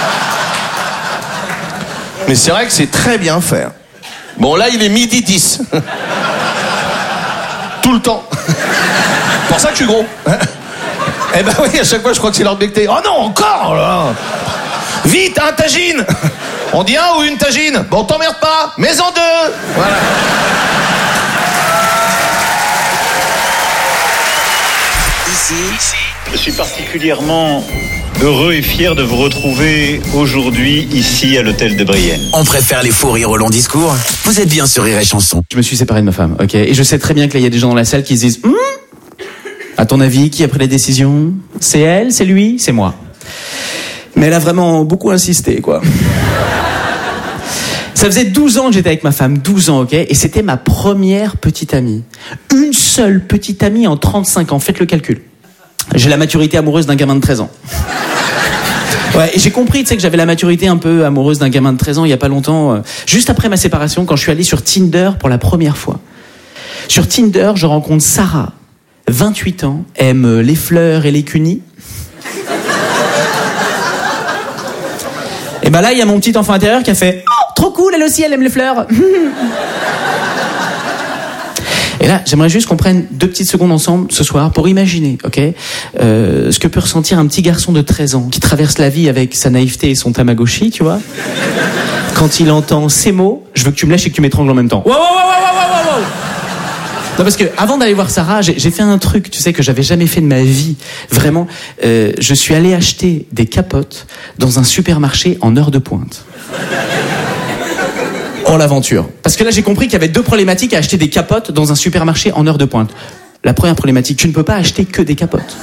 Mais c'est vrai que c'est très bien fait. Bon, là, il est midi dix. Tout le temps. C'est pour ça que je suis gros. Eh ben oui, à chaque fois, je crois que c'est l'heure de becter. Oh non, encore là. Vite, un tagine. On dit un ou une tagine. Bon, t'emmerde pas, mais en deux. Voilà. Ici, je suis particulièrement heureux et fier de vous retrouver aujourd'hui ici à l'hôtel de Brienne. On préfère les fous rires au long discours. Vous êtes bien sur Rire et Chanson. Je me suis séparé de ma femme, ok? Et je sais très bien que là, il y a des gens dans la salle qui se disent hm à ton avis, qui a pris la décision? C'est elle? C'est lui? C'est moi. Mais elle a vraiment beaucoup insisté, quoi. Ça faisait douze ans que j'étais avec ma femme, douze ans, ok? Et c'était ma première petite amie. Une seule petite amie en trente-cinq ans, faites le calcul. J'ai la maturité amoureuse d'un gamin de treize ans. Ouais, et j'ai compris, tu sais, que j'avais la maturité un peu amoureuse d'un gamin de treize ans il y a pas longtemps, euh, juste après ma séparation, quand je suis allé sur Tinder pour la première fois. Sur Tinder, je rencontre Sarah, vingt-huit ans, aime les fleurs et les cunis. Et ben là, il y a mon petit enfant intérieur qui a fait « Oh, trop cool, elle aussi, elle aime les fleurs !» Et là, j'aimerais juste qu'on prenne deux petites secondes ensemble ce soir pour imaginer, ok, euh, ce que peut ressentir un petit garçon de treize ans qui traverse la vie avec sa naïveté et son Tamagotchi, tu vois. Quand il entend ces mots, je veux que tu me lâches et que tu m'étrangles en même temps. Wow, wow, wow, wow, wow, wow. Non, parce que avant d'aller voir Sarah, j'ai, j'ai fait un truc, tu sais, que j'avais jamais fait de ma vie. Vraiment, euh, je suis allé acheter des capotes dans un supermarché en heure de pointe. Oh, l'aventure. Parce que là, j'ai compris qu'il y avait deux problématiques à acheter des capotes dans un supermarché en heure de pointe. La première problématique, tu ne peux pas acheter que des capotes.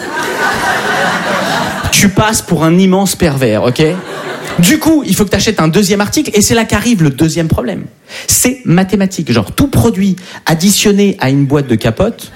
Tu passes pour un immense pervers, ok? Du coup, il faut que tu achètes un deuxième article, et c'est là qu'arrive le deuxième problème. C'est mathématique. Genre, tout produit additionné à une boîte de capotes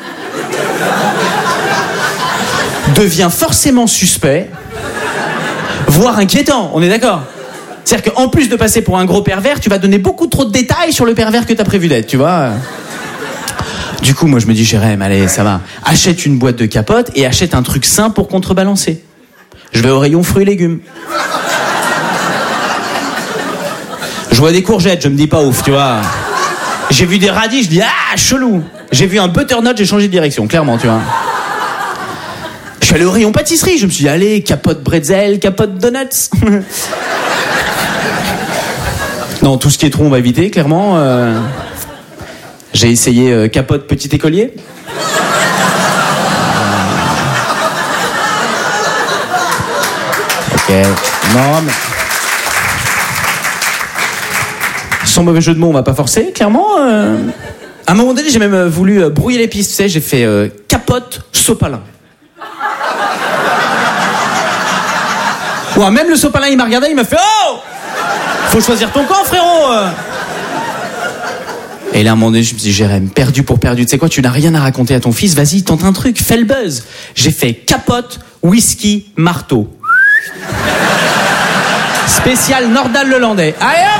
devient forcément suspect, voire inquiétant, on est d'accord? C'est-à-dire qu'en plus de passer pour un gros pervers, tu vas donner beaucoup trop de détails sur le pervers que t'as prévu d'être, tu vois. Du coup, moi, je me dis, Jérém, allez, ça va. Achète une boîte de capotes et achète un truc sain pour contrebalancer. Je vais au rayon fruits et légumes. Je vois des courgettes, je me dis pas ouf, tu vois. J'ai vu des radis, je dis, ah, chelou. J'ai vu un butternut, j'ai changé de direction, clairement, tu vois. Je suis allé au rayon pâtisserie, je me suis dit, allez, capote bretzel, capote donuts. Non, tout ce qui est trop, on va éviter, clairement. Euh... J'ai essayé euh, capote petit écolier. Ok, non, mais... Sans mauvais jeu de mots, on va pas forcer, clairement. Euh... À un moment donné, j'ai même voulu euh, brouiller les pistes, tu sais, j'ai fait euh, capote sopalin. Ouais, même le sopalin, il m'a regardé, il m'a fait « Oh !» Faut choisir ton camp, frérot. Et là, à un moment donné, je me suis dit, Jérém, perdu pour perdu. Tu sais quoi, tu n'as rien à raconter à ton fils. Vas-y, tente un truc, fais le buzz. J'ai fait capote, whisky, marteau. Spécial Nordal Lelandais. Allez hop!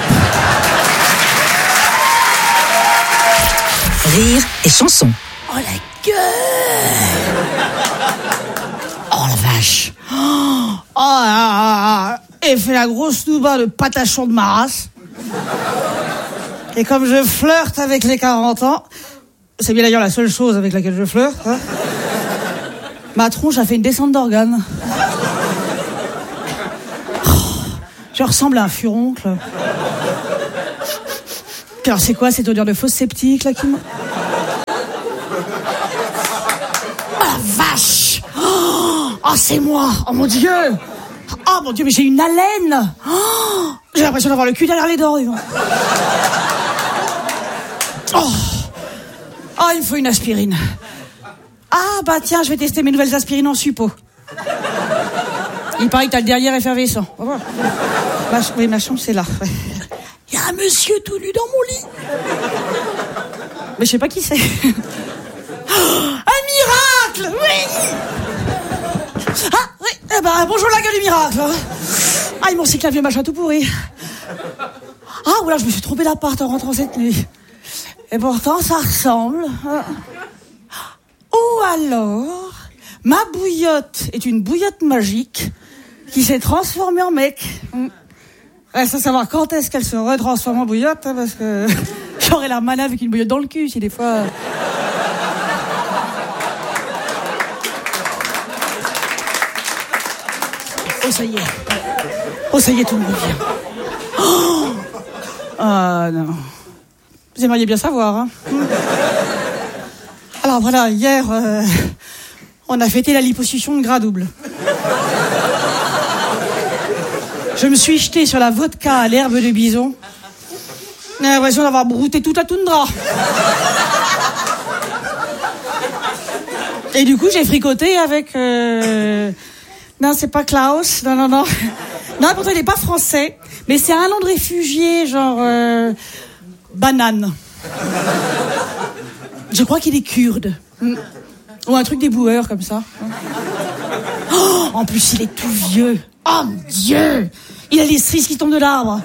Rire et chanson. Oh la gueule! Oh la vache! Oh, oh là là! Et fait la grosse nouba de patachon de ma race. Et comme je flirte avec les quarante ans, C'est bien d'ailleurs la seule chose avec laquelle je flirte. Hein. Ma tronche a fait une descente d'organes. Oh, je ressemble à un furoncle. Puis alors c'est quoi cette odeur de fausse sceptique là qui me... Oh la vache! Oh, oh c'est moi! Oh mon Dieu! Oh mon Dieu, mais j'ai une haleine! Oh, j'ai l'impression d'avoir le cul derrière les dents, dis donc. Oh. Oh, il me faut une aspirine. Ah bah tiens, je vais tester mes nouvelles aspirines en suppo. Il paraît que t'as le derrière effervescent. On va voir. Ma, oui, ma chambre c'est là. Ouais. Il y a un monsieur tout nu dans mon lit. Mais je sais pas qui c'est. Oh, un miracle! Oui! Ah, oui, eh ben, bonjour la gueule du miracle. Ah, ils m'ont cyclé un vieux machin tout pourri. Ah, voilà, je me suis trompée d'appart en rentrant cette nuit. Et pourtant, ça ressemble. Ou alors, ma bouillotte est une bouillotte magique qui s'est transformée en mec. Reste à savoir quand est-ce qu'elle se retransforme en bouillotte, hein, parce que j'aurais la mana avec une bouillotte dans le cul, si des fois... Oh, ça y est. Oh, ça y est, tout me revient. Oh ah, non. Vous aimeriez bien savoir, hein. Alors, voilà, hier, euh, on a fêté la liposuction de gras double. Je me suis jetée sur la vodka à l'herbe de bison. J'ai l'impression d'avoir brouté toute la toundra. Et du coup, j'ai fricoté avec... Euh... Non, c'est pas Klaus. Non, non, non. Non, pourtant, il n'est pas français. Mais c'est un nom de réfugié, genre... Euh... Banane. Je crois qu'il est kurde. Ou un truc des boueurs, comme ça. Oh, en plus, il est tout vieux. Oh, mon Dieu! Il a les cerises qui tombent de l'arbre.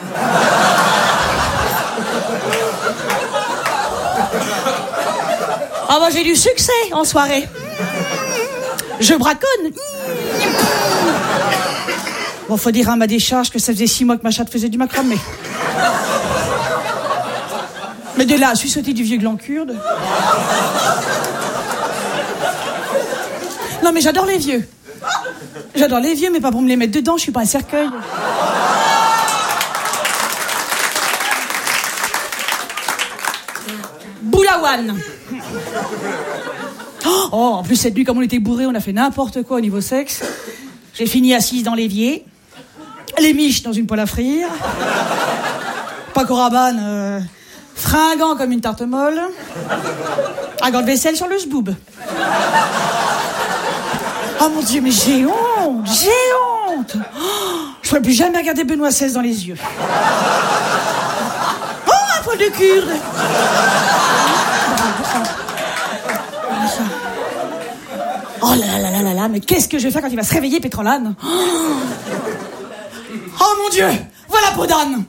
Ah, bah, j'ai du succès en soirée. Je braconne. Bon, faut dire à ma décharge que ça faisait six mois que ma chatte faisait du macramé. Mais de là, je suis sauté du vieux gland kurde. Non, mais j'adore les vieux. J'adore les vieux, mais pas pour me les mettre dedans, je suis pas un cercueil. Boulawan. Oh, en plus, cette nuit, comme on était bourrés, on a fait n'importe quoi au niveau sexe. J'ai fini assise dans l'évier, les miches dans une poêle à frire, Paco Rabanne, euh, fringant comme une tarte molle, un gant de vaisselle sur le zboob. Oh mon Dieu, mais j'ai honte, j'ai honte. Oh, je ne pourrais plus jamais regarder Benoît seize dans les yeux. Oh, un poil de kurde. Oh là là là là là, mais qu'est-ce que je vais faire quand il va se réveiller, Pétrolane? Oh mon Dieu, voilà peau d'âne.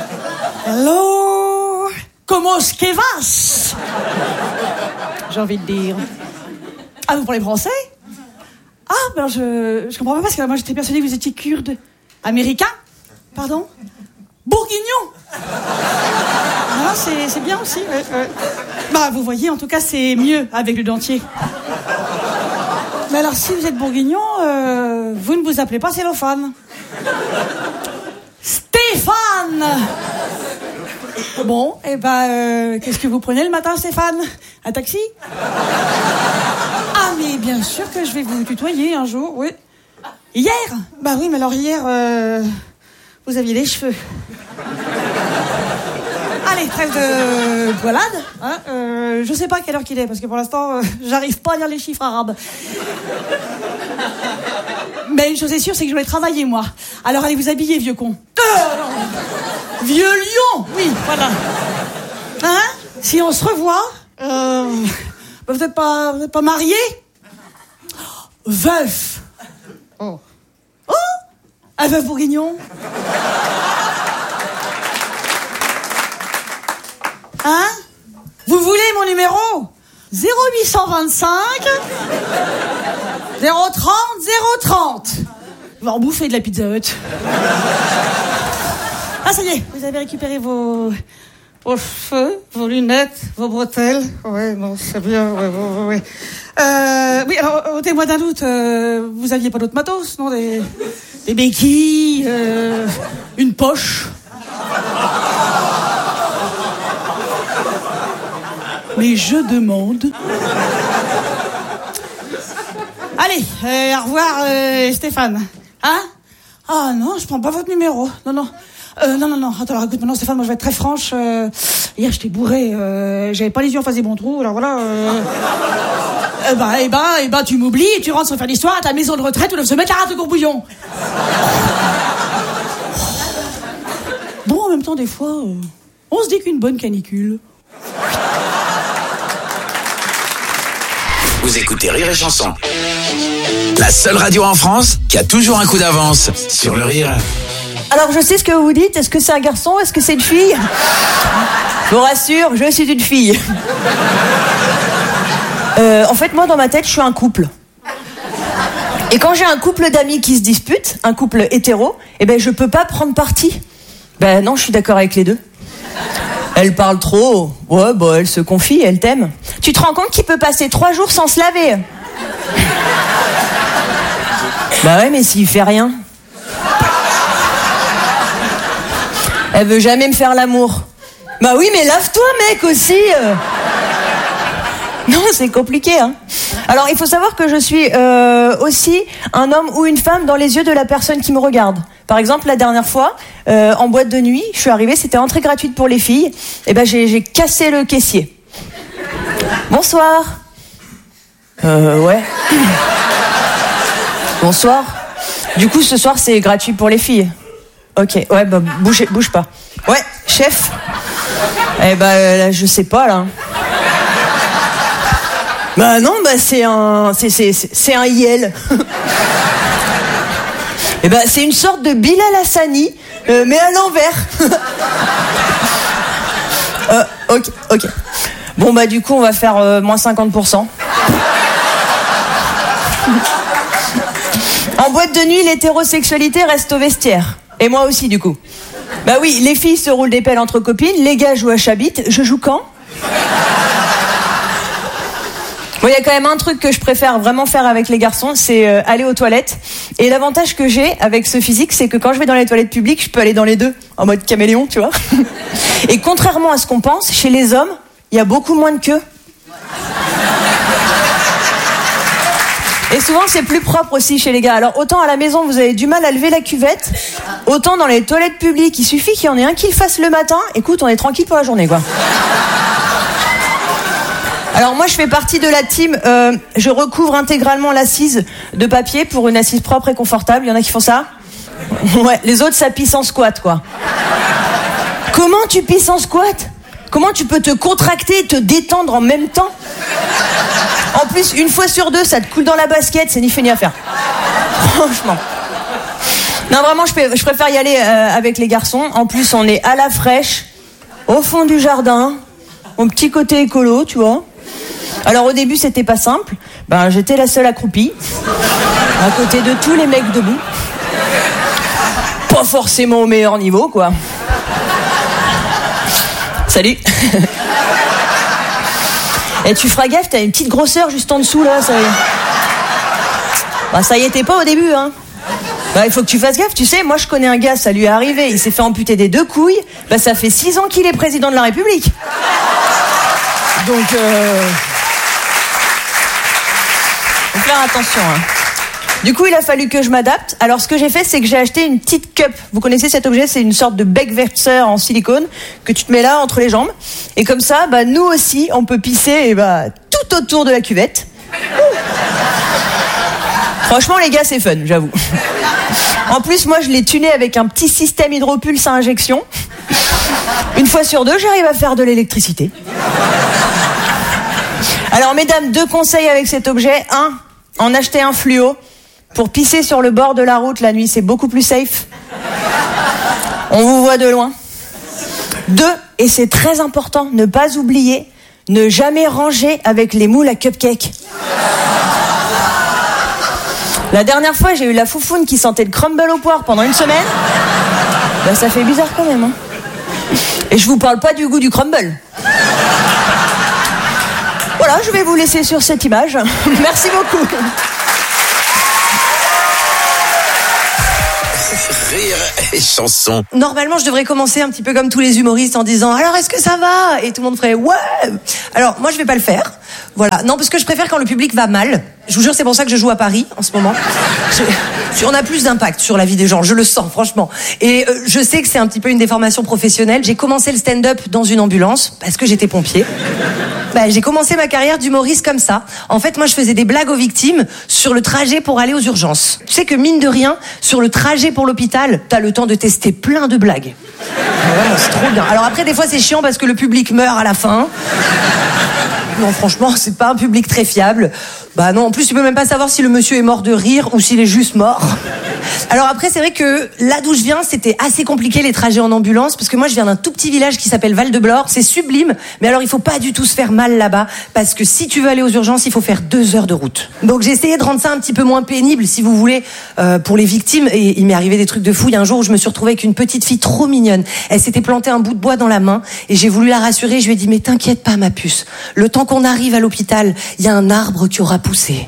Hello, comment est-ce que vas? J'ai envie de dire. Ah, vous parlez français? Ah, ben je, je comprends pas parce que moi j'étais persuadée que vous étiez kurde. Américain? Pardon? Bourguignon? Ah, c'est, c'est bien aussi. Ouais, ouais. Bah, vous voyez, en tout cas, c'est mieux avec le dentier. Mais alors, si vous êtes bourguignon, euh, vous ne vous appelez pas cellophane. Stéphane! Bon, et ben, euh, qu'est-ce que vous prenez le matin, Stéphane? Un taxi? Ah, mais bien sûr que je vais vous tutoyer un jour, oui. Hier? Bah oui, mais alors hier, euh, vous aviez les cheveux. Allez, trêve de poilade. Hein, euh, je sais pas quelle heure qu'il est, parce que pour l'instant, euh, j'arrive pas à lire les chiffres arabes. Mais une chose est sûre, c'est que je voulais travailler, moi. Alors allez vous habiller, vieux con. Euh, vieux lion, oui, voilà. Hein? Si on se revoit, euh, vous n'êtes pas, vous êtes pas marié? Veuf. Oh. Oh, un veuf bourguignon. Hein? Vous voulez mon numéro? zéro huit cent vingt-cinq zéro trente zéro trente. On va en bouffer de la Pizza Hut. Ah, ça y est, vous avez récupéré vos, vos cheveux, vos lunettes, vos bretelles. Ouais, non, c'est bien, ouais, ouais, ouais. Euh, oui, alors, ôtez-moi d'un doute, euh, vous aviez pas d'autres matos, non? Des, des béquilles, euh, une poche. Mais je demande... Allez, euh, au revoir, euh, Stéphane. Hein? Ah non, je prends pas votre numéro. Non, non. Euh, non, non, non. Attends, alors écoute, maintenant, Stéphane, moi je vais être très franche. Euh, hier, j'étais bourré. Euh, j'avais pas les yeux en face des bons trous. Alors voilà. Euh, euh, bah, et bah, et bah, tu m'oublies et tu rentres sans faire l'histoire à ta maison de retraite où doivent se mettre la rate de courbouillon. Bon, en même temps, des fois, euh, on se dit qu'une bonne canicule. Vous écoutez Rire et Chanson. La seule radio en France qui a toujours un coup d'avance sur le rire. Alors je sais ce que vous vous dites, est-ce que c'est un garçon, est-ce que c'est une fille? Je vous rassure, je suis une fille. Euh, en fait, moi dans ma tête, je suis un couple. Et quand j'ai un couple d'amis qui se disputent, un couple hétéro, eh ben je peux pas prendre parti. Ben non, je suis d'accord avec les deux. Elle parle trop. Ouais, bah elle se confie, elle t'aime. Tu te rends compte qu'il peut passer trois jours sans se laver? Bah ouais, mais s'il fait rien. Elle veut jamais me faire l'amour. Bah oui, mais lave-toi, mec, aussi. Non, c'est compliqué, hein. Alors, il faut savoir que je suis euh, aussi un homme ou une femme dans les yeux de la personne qui me regarde. Par exemple, la dernière fois, euh, en boîte de nuit, je suis arrivée, c'était entrée gratuite pour les filles. Et ben, j'ai, j'ai cassé le caissier. Bonsoir. Euh, ouais. Bonsoir. Du coup, ce soir, c'est gratuit pour les filles. Ok, ouais, bah, bouge, bouge pas. Ouais, chef. Eh bah, là, je sais pas, là. Bah non, bah c'est un... C'est, c'est, c'est un Yel. Eh bah, c'est une sorte de Bilal Hassani, euh, mais à l'envers. euh, ok, ok. Bon, bah du coup, on va faire euh, moins cinquante pour cent. En boîte de nuit, l'hétérosexualité reste au vestiaire. Et moi aussi, du coup. Bah oui, les filles se roulent des pelles entre copines, les gars jouent à Chabit. Je joue quand? Bon, il y a quand même un truc que je préfère vraiment faire avec les garçons, c'est euh, aller aux toilettes. Et l'avantage que j'ai avec ce physique, c'est que quand je vais dans les toilettes publiques, je peux aller dans les deux, en mode caméléon, tu vois. Et contrairement à ce qu'on pense, chez les hommes, il y a beaucoup moins de queue. Et souvent, c'est plus propre aussi chez les gars. Alors, autant à la maison, vous avez du mal à lever la cuvette, autant dans les toilettes publiques, il suffit qu'il y en ait un qui le fasse le matin. Écoute, on est tranquille pour la journée, quoi. Alors moi je fais partie de la team, euh, je recouvre intégralement l'assise de papier pour une assise propre et confortable. Il y en a qui font ça? Ouais, les autres ça pisse en squat, quoi. Comment tu pisses en squat? Comment tu peux te contracter et te détendre en même temps? En plus, une fois sur deux, ça te coule dans la basket, c'est ni fait ni à faire. Franchement. Non, vraiment, je, je préfère y aller euh, avec les garçons. En plus, on est à la fraîche, au fond du jardin, mon petit côté écolo, tu vois. Alors au début c'était pas simple, ben j'étais la seule accroupie, à côté de tous les mecs debout. Pas forcément au meilleur niveau, quoi. Salut. Et tu feras gaffe, t'as une petite grosseur juste en dessous là, ça y est. Bah ça y était pas au début, hein. Bah il faut que tu fasses gaffe, tu sais, moi je connais un gars, ça lui est arrivé, il s'est fait amputer des deux couilles, bah ça fait six ans qu'il est président de la République. Donc euh... faut faire attention, hein. Du coup, il a fallu que je m'adapte. Alors, ce que j'ai fait, c'est que j'ai acheté une petite cup. Vous connaissez cet objet? C'est une sorte de bec verseur en silicone que tu te mets là entre les jambes. Et comme ça, bah, nous aussi, on peut pisser et bah, tout autour de la cuvette. Franchement, les gars, c'est fun, j'avoue. En plus, moi, je l'ai tuné avec un petit système hydropulse à injection. Une fois sur deux, j'arrive à faire de l'électricité. Alors, mesdames, deux conseils avec cet objet. Un, en acheter un fluo. Pour pisser sur le bord de la route la nuit, c'est beaucoup plus safe. On vous voit de loin. Deux, et c'est très important, ne pas oublier, ne jamais ranger avec les moules à cupcake. La dernière fois, j'ai eu la foufoune qui sentait le crumble au poire pendant une semaine. Bah, ça fait bizarre quand même, hein. Et je vous parle pas du goût du crumble. Voilà, je vais vous laisser sur cette image. Merci beaucoup. Rire et chanson. Normalement, je devrais commencer un petit peu comme tous les humoristes en disant « Alors, est-ce que ça va ?» Et tout le monde ferait « Ouais !» Alors, moi, je vais pas le faire. Voilà. Non, parce que je préfère quand le public va mal. Je vous jure, c'est pour ça que je joue à Paris, en ce moment. Je, on a plus d'impact sur la vie des gens, je le sens, franchement. Et euh, je sais que c'est un petit peu une déformation professionnelle. J'ai commencé le stand-up dans une ambulance, parce que j'étais pompier. Bah, j'ai commencé ma carrière d'humoriste comme ça. En fait, moi, je faisais des blagues aux victimes sur le trajet pour aller aux urgences. Tu sais que, mine de rien, sur le trajet pour l'hôpital, t'as le temps de tester plein de blagues. Vraiment, c'est trop bien. Alors après, des fois, c'est chiant parce que le public meurt à la fin. Non, franchement, c'est pas un public très fiable. Bah non, en plus, tu peux même pas savoir si le monsieur est mort de rire ou s'il est juste mort. Alors après, c'est vrai que là d'où je viens, c'était assez compliqué les trajets en ambulance, parce que moi, je viens d'un tout petit village qui s'appelle Val-de-Blore. C'est sublime, mais alors il faut pas du tout se faire mal là-bas, parce que si tu veux aller aux urgences, il faut faire deux heures de route. Donc j'ai essayé de rendre ça un petit peu moins pénible, si vous voulez, euh, pour les victimes, et il m'est arrivé des trucs de fou. Il y a un jour où je me suis retrouvée avec une petite fille trop mignonne. Elle s'était plantée un bout de bois dans la main, et j'ai voulu la rassurer. Je lui ai dit, mais t'inquiète pas, ma puce. Le temps qu'on arrive à l'hôpital, il y a un arbre qui aura poussé.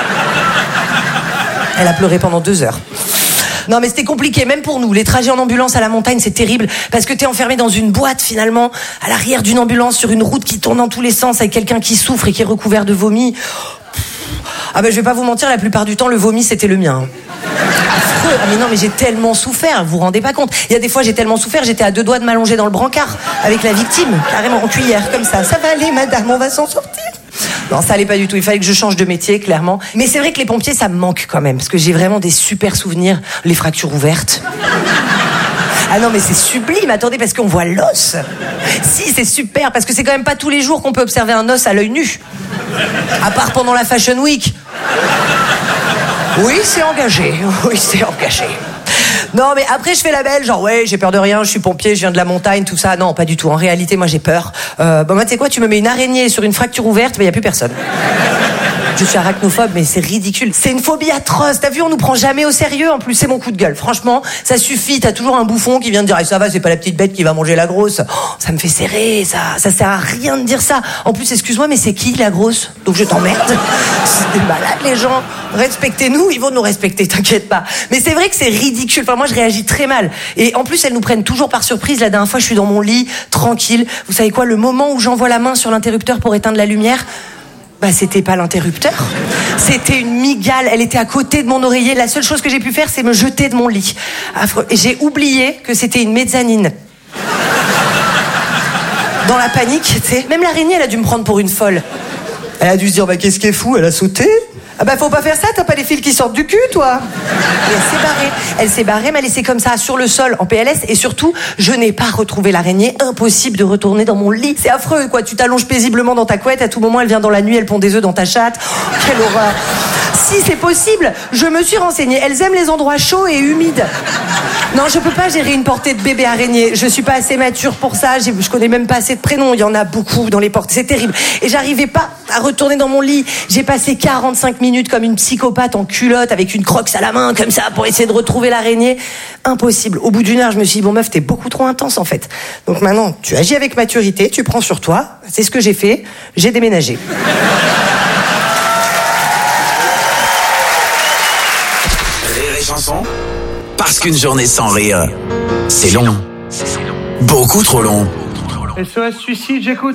Elle a pleuré pendant deux heures. Non, mais c'était compliqué, même pour nous. Les trajets en ambulance à la montagne, c'est terrible, parce que t'es enfermé dans une boîte, finalement, à l'arrière d'une ambulance, sur une route qui tourne dans tous les sens, avec quelqu'un qui souffre et qui est recouvert de vomi. Ah ben, je vais pas vous mentir, la plupart du temps, le vomi, c'était le mien. Affreux. Ah mais non, mais j'ai tellement souffert, vous vous rendez pas compte. Il y a des fois, j'ai tellement souffert, j'étais à deux doigts de m'allonger dans le brancard, avec la victime, carrément en cuillère, comme ça. Ça va aller, madame, on va s'en sortir. Non, ça allait pas du tout. Il fallait que je change de métier, clairement. Mais c'est vrai que les pompiers, ça me manque quand même, parce que j'ai vraiment des super souvenirs. Les fractures ouvertes. Ah non, mais c'est sublime. Attendez, parce qu'on voit l'os. Si, c'est super, parce que c'est quand même pas tous les jours qu'on peut observer un os à l'œil nu. À part pendant la Fashion Week. Oui, c'est engagé. Oui, c'est engagé. Non, mais après, je fais la belle, genre, ouais, j'ai peur de rien, je suis pompier, je viens de la montagne, tout ça. Non, pas du tout. En réalité, moi, j'ai peur. Euh, bon, moi, tu sais quoi, tu me mets une araignée sur une fracture ouverte, mais il n'y a plus personne. Je suis arachnophobe, mais c'est ridicule. C'est une phobie atroce. T'as vu, on nous prend jamais au sérieux. En plus, c'est mon coup de gueule. Franchement, ça suffit. T'as toujours un bouffon qui vient de dire, ah, ça va, c'est pas la petite bête qui va manger la grosse. Oh, ça me fait serrer, ça. Ça sert à rien de dire ça. En plus, excuse-moi, mais c'est qui, la grosse? Donc je t'emmerde. C'est des malades, les gens. Respectez-nous, ils vont nous respecter, t'inquiète pas. Mais c'est vrai que c'est ridicule. Enfin, moi, je réagis très mal. Et en plus, elles nous prennent toujours par surprise. La dernière fois, je suis dans mon lit, tranquille. Vous savez quoi, le moment où j'envoie la main sur l'interrupteur pour éteindre la lumière, bah, c'était pas l'interrupteur. C'était une migale. Elle était à côté de mon oreiller. La seule chose que j'ai pu faire, c'est me jeter de mon lit. Affreux. Et j'ai oublié que c'était une mezzanine. Dans la panique, tu sais. Même l'araignée, elle a dû me prendre pour une folle. Elle a dû se dire, bah, qu'est-ce qui est fou? Elle a sauté. Ah bah faut pas faire ça, t'as pas les fils qui sortent du cul, toi. Et elle s'est barrée. Elle s'est barrée, mais elle laissée comme ça sur le sol en P L S. Et surtout, je n'ai pas retrouvé l'araignée. Impossible de retourner dans mon lit. C'est affreux, quoi. Tu t'allonges paisiblement dans ta couette. À tout moment, elle vient dans la nuit, elle pond des œufs dans ta chatte. Oh, quelle horreur. Si, c'est possible. Je me suis renseignée. Elles aiment les endroits chauds et humides. Non, je peux pas gérer une portée de bébé araignée. Je suis pas assez mature pour ça. Je connais même pas assez de prénoms. Il y en a beaucoup dans les portées. C'est terrible. Et j'arrivais pas à retourner dans mon lit. J'ai passé quarante-cinq minutes comme une psychopathe en culotte avec une croque à la main comme ça pour essayer de retrouver l'araignée. Impossible. Au bout d'une heure, je me suis dit, bon meuf, t'es beaucoup trop intense en fait. Donc maintenant, tu agis avec maturité, tu prends sur toi. C'est ce que j'ai fait. J'ai déménagé. Rire et chanson, parce qu'une journée sans rire, c'est long. Beaucoup trop long. S O S suicide, j'écoute.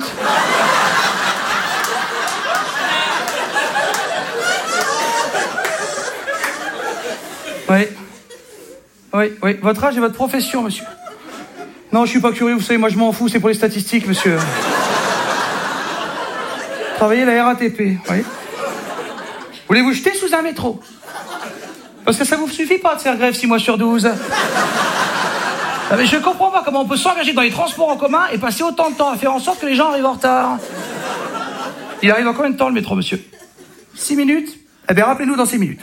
Oui. Oui, oui. Votre âge et votre profession, monsieur. Non, je suis pas curieux, vous savez, moi je m'en fous, c'est pour les statistiques, monsieur. Travaillez à la R A T P, oui. Voulez-vous jeter sous un métro? Parce que ça vous suffit pas de faire grève six mois sur douze. Ah, mais je comprends pas comment on peut s'engager dans les transports en commun et passer autant de temps à faire en sorte que les gens arrivent en retard. Il arrive en combien de temps, le métro, monsieur? Six minutes? Eh bien, rappelez-nous dans six minutes.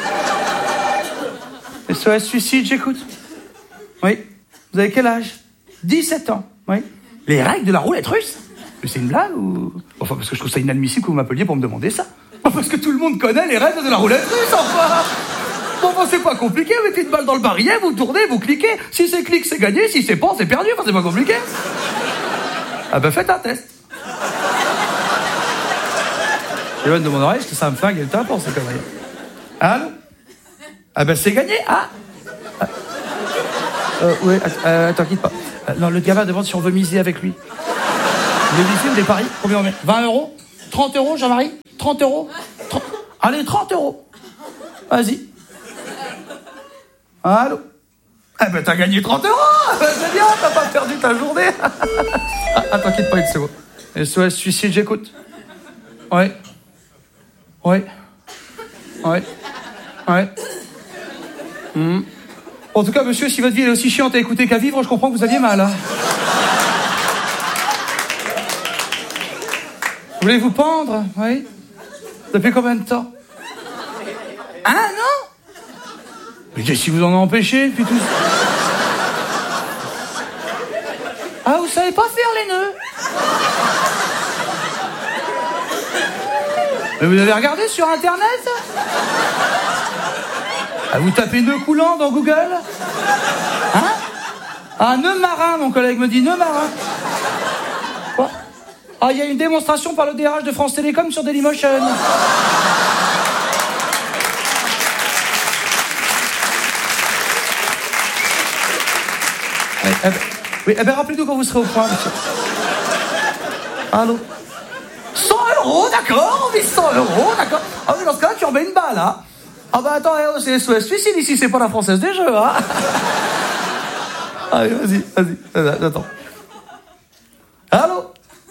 S O S suicide, j'écoute. Oui. Vous avez quel âge? dix-sept ans. Oui. Les règles de la roulette russe? Mais c'est une blague ou... Enfin, parce que je trouve ça inadmissible que vous m'appeliez pour me demander ça. Parce que tout le monde connaît les règles de la roulette russe, enfin. Bon, bon, c'est pas compliqué, vous mettez une balle dans le barillet, vous tournez, vous cliquez. Si c'est clic, c'est gagné, si c'est pas, c'est perdu, enfin, c'est pas compliqué. Ah ben, faites un test. J'éloigne de mon oreille, parce que ça me flingue le tympan, c'est comme rien. Allô? Ah ben, c'est gagné, ah, ah. Euh, ouais, euh, attends, quitte pas. Euh, non, le gamin demande si on veut miser avec lui. Le miser, des paris, combien on met? vingt euros? trente euros, Jean-Marie? trente euros? trente... Allez, trente euros. Vas-y. Allô? Eh ben, t'as gagné trente euros! Ben, c'est bien, t'as pas perdu ta journée. Ah, attends, quitte pas une seconde. S O S suicide, j'écoute. Ouais. Ouais. Ouais. Ouais. Mmh. En tout cas, monsieur, si votre vie est aussi chiante à écouter qu'à vivre, je comprends que vous aviez mal. Hein. Vous voulez vous pendre? Oui. Depuis combien de temps? Un an? Mais qu'est-ce qui vous en a empêché, puis tout... Ah, vous savez pas faire les nœuds? Mais vous avez regardé sur Internet? Ah, vous tapez nœud coulant dans Google? Hein? Ah, nœud marin, mon collègue me dit, nœud marin. Quoi? Ah, il y a une démonstration par le D R H de France Télécom sur Dailymotion. Eh, eh ben, oui, eh ben, rappelez-nous quand vous serez au point, monsieur. Allô? cent euros, d'accord, on vit cent euros, d'accord. Ah oui, dans ce cas-là, tu remets une balle, hein. Ah bah attends, eh, c'est S O S suicide ici, c'est pas la Française des Jeux, hein. Allez, vas-y, vas-y, attends. Allô?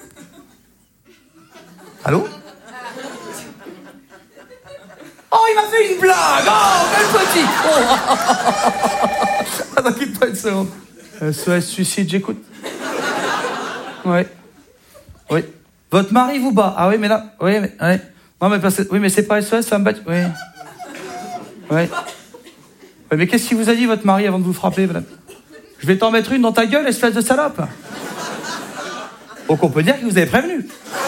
Allô? Oh, il m'a fait une blague! Oh, quel petit! Oh. Attends, quitte pas une seconde. S O S suicide, j'écoute. Ouais. Oui. Votre mari vous bat. Ah oui, mais là... Oui, mais... Ouais. Non, mais parce que... Oui, mais c'est pas S O S, ça me bat... Oui. Ouais. Ouais, mais qu'est-ce qu'il vous a dit, votre mari, avant de vous frapper, madame? Je vais t'en mettre une dans ta gueule, espèce de salope. Donc on peut dire qu'il vous avait prévenu.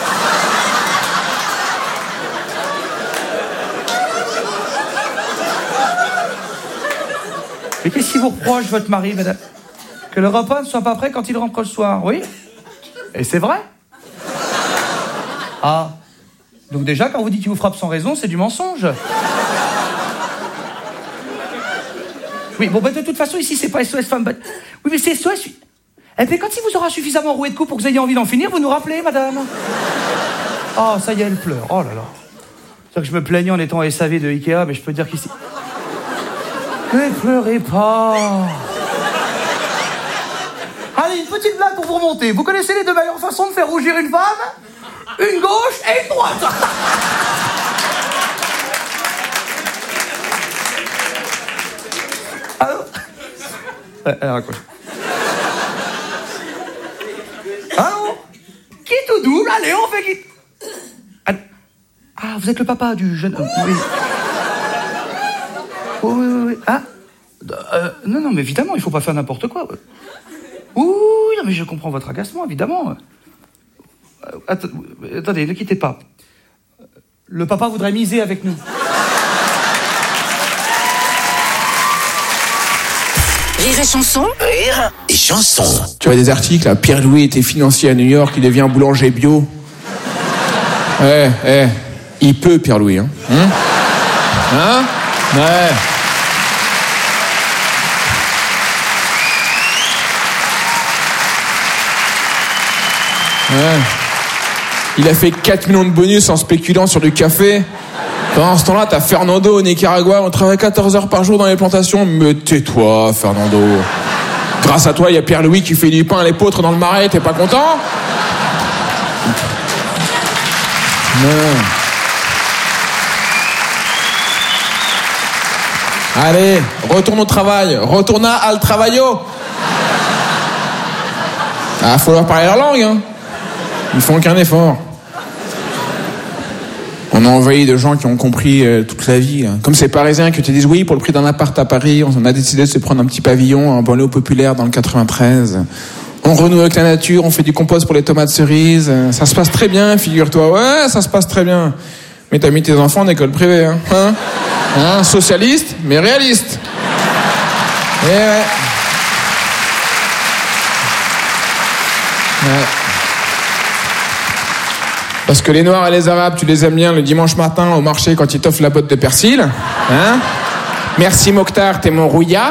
Mais qu'est-ce qu'il vous reproche, votre mari, madame? Que le repas ne soit pas prêt quand il rentre le soir, oui? Et c'est vrai? Ah. Donc déjà, quand vous dites qu'il vous frappe sans raison, c'est du mensonge. Oui, bon, bah de toute façon, ici, c'est pas S O S femme... Oui, mais c'est S O S... Eh bien, quand il vous aura suffisamment roué de coups pour que vous ayez envie d'en finir, vous nous rappelez, madame? Oh, ça y est, elle pleure. Oh là là. C'est-à-dire que je me plaignais en étant S A V de Ikea, mais je peux dire qu'ici... Ne pleurez pas. Allez, une petite blague pour vous remonter. Vous connaissez les deux meilleures façons de faire rougir une femme? Une gauche et une droite. Allô? Ouais, elle raccroche. Allô? Qui tout double? Allez, on fait qui? Ah, vous êtes le papa du jeune homme. Oui. Oui, oui, oui, oui. Ah euh, non, non, mais évidemment, il faut pas faire n'importe quoi. Oui, non, mais je comprends votre agacement, évidemment. Euh, att- attendez, ne quittez pas. Le papa voudrait miser avec nous. Rire et chanson. Rire et chanson. Tu vois des articles, là, Pierre Louis était financier à New York, il devient boulanger bio. Ouais, ouais. Il peut, Pierre Louis, hein. Hein? Hein? Ouais. Ouais. Il a fait quatre millions de bonus en spéculant sur du café. Pendant ce temps-là, t'as Fernando au Nicaragua, on travaille quatorze heures par jour dans les plantations. Mais tais-toi, Fernando. Grâce à toi, il y a Pierre-Louis qui fait du pain à l'épeautre dans le marais, t'es pas content? Non. Allez, retourne au travail, retourne al travaillo. Ah, faut leur parler leur langue, hein. Ils font aucun effort. On a envahi de gens qui ont compris euh, toute la vie. Hein. Comme ces Parisiens qui te disent oui, pour le prix d'un appart à Paris, on a décidé de se prendre un petit pavillon en banlieue populaire dans le quatre-vingt-treize. On renoue avec la nature, on fait du compost pour les tomates cerises. Ça se passe très bien, figure-toi. Ouais, ça se passe très bien. Mais t'as mis tes enfants en école privée, hein, hein? Hein, socialiste, mais réaliste. Et ouais. Ouais. Parce que les Noirs et les Arabes, tu les aimes bien le dimanche matin au marché quand ils t'offrent la botte de persil. Hein? Merci Mokhtar, t'es mon rouilla.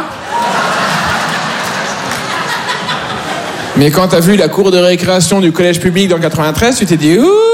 Mais quand t'as vu la cour de récréation du collège public dans le quatre-vingt-treize, tu t'es dit ouh.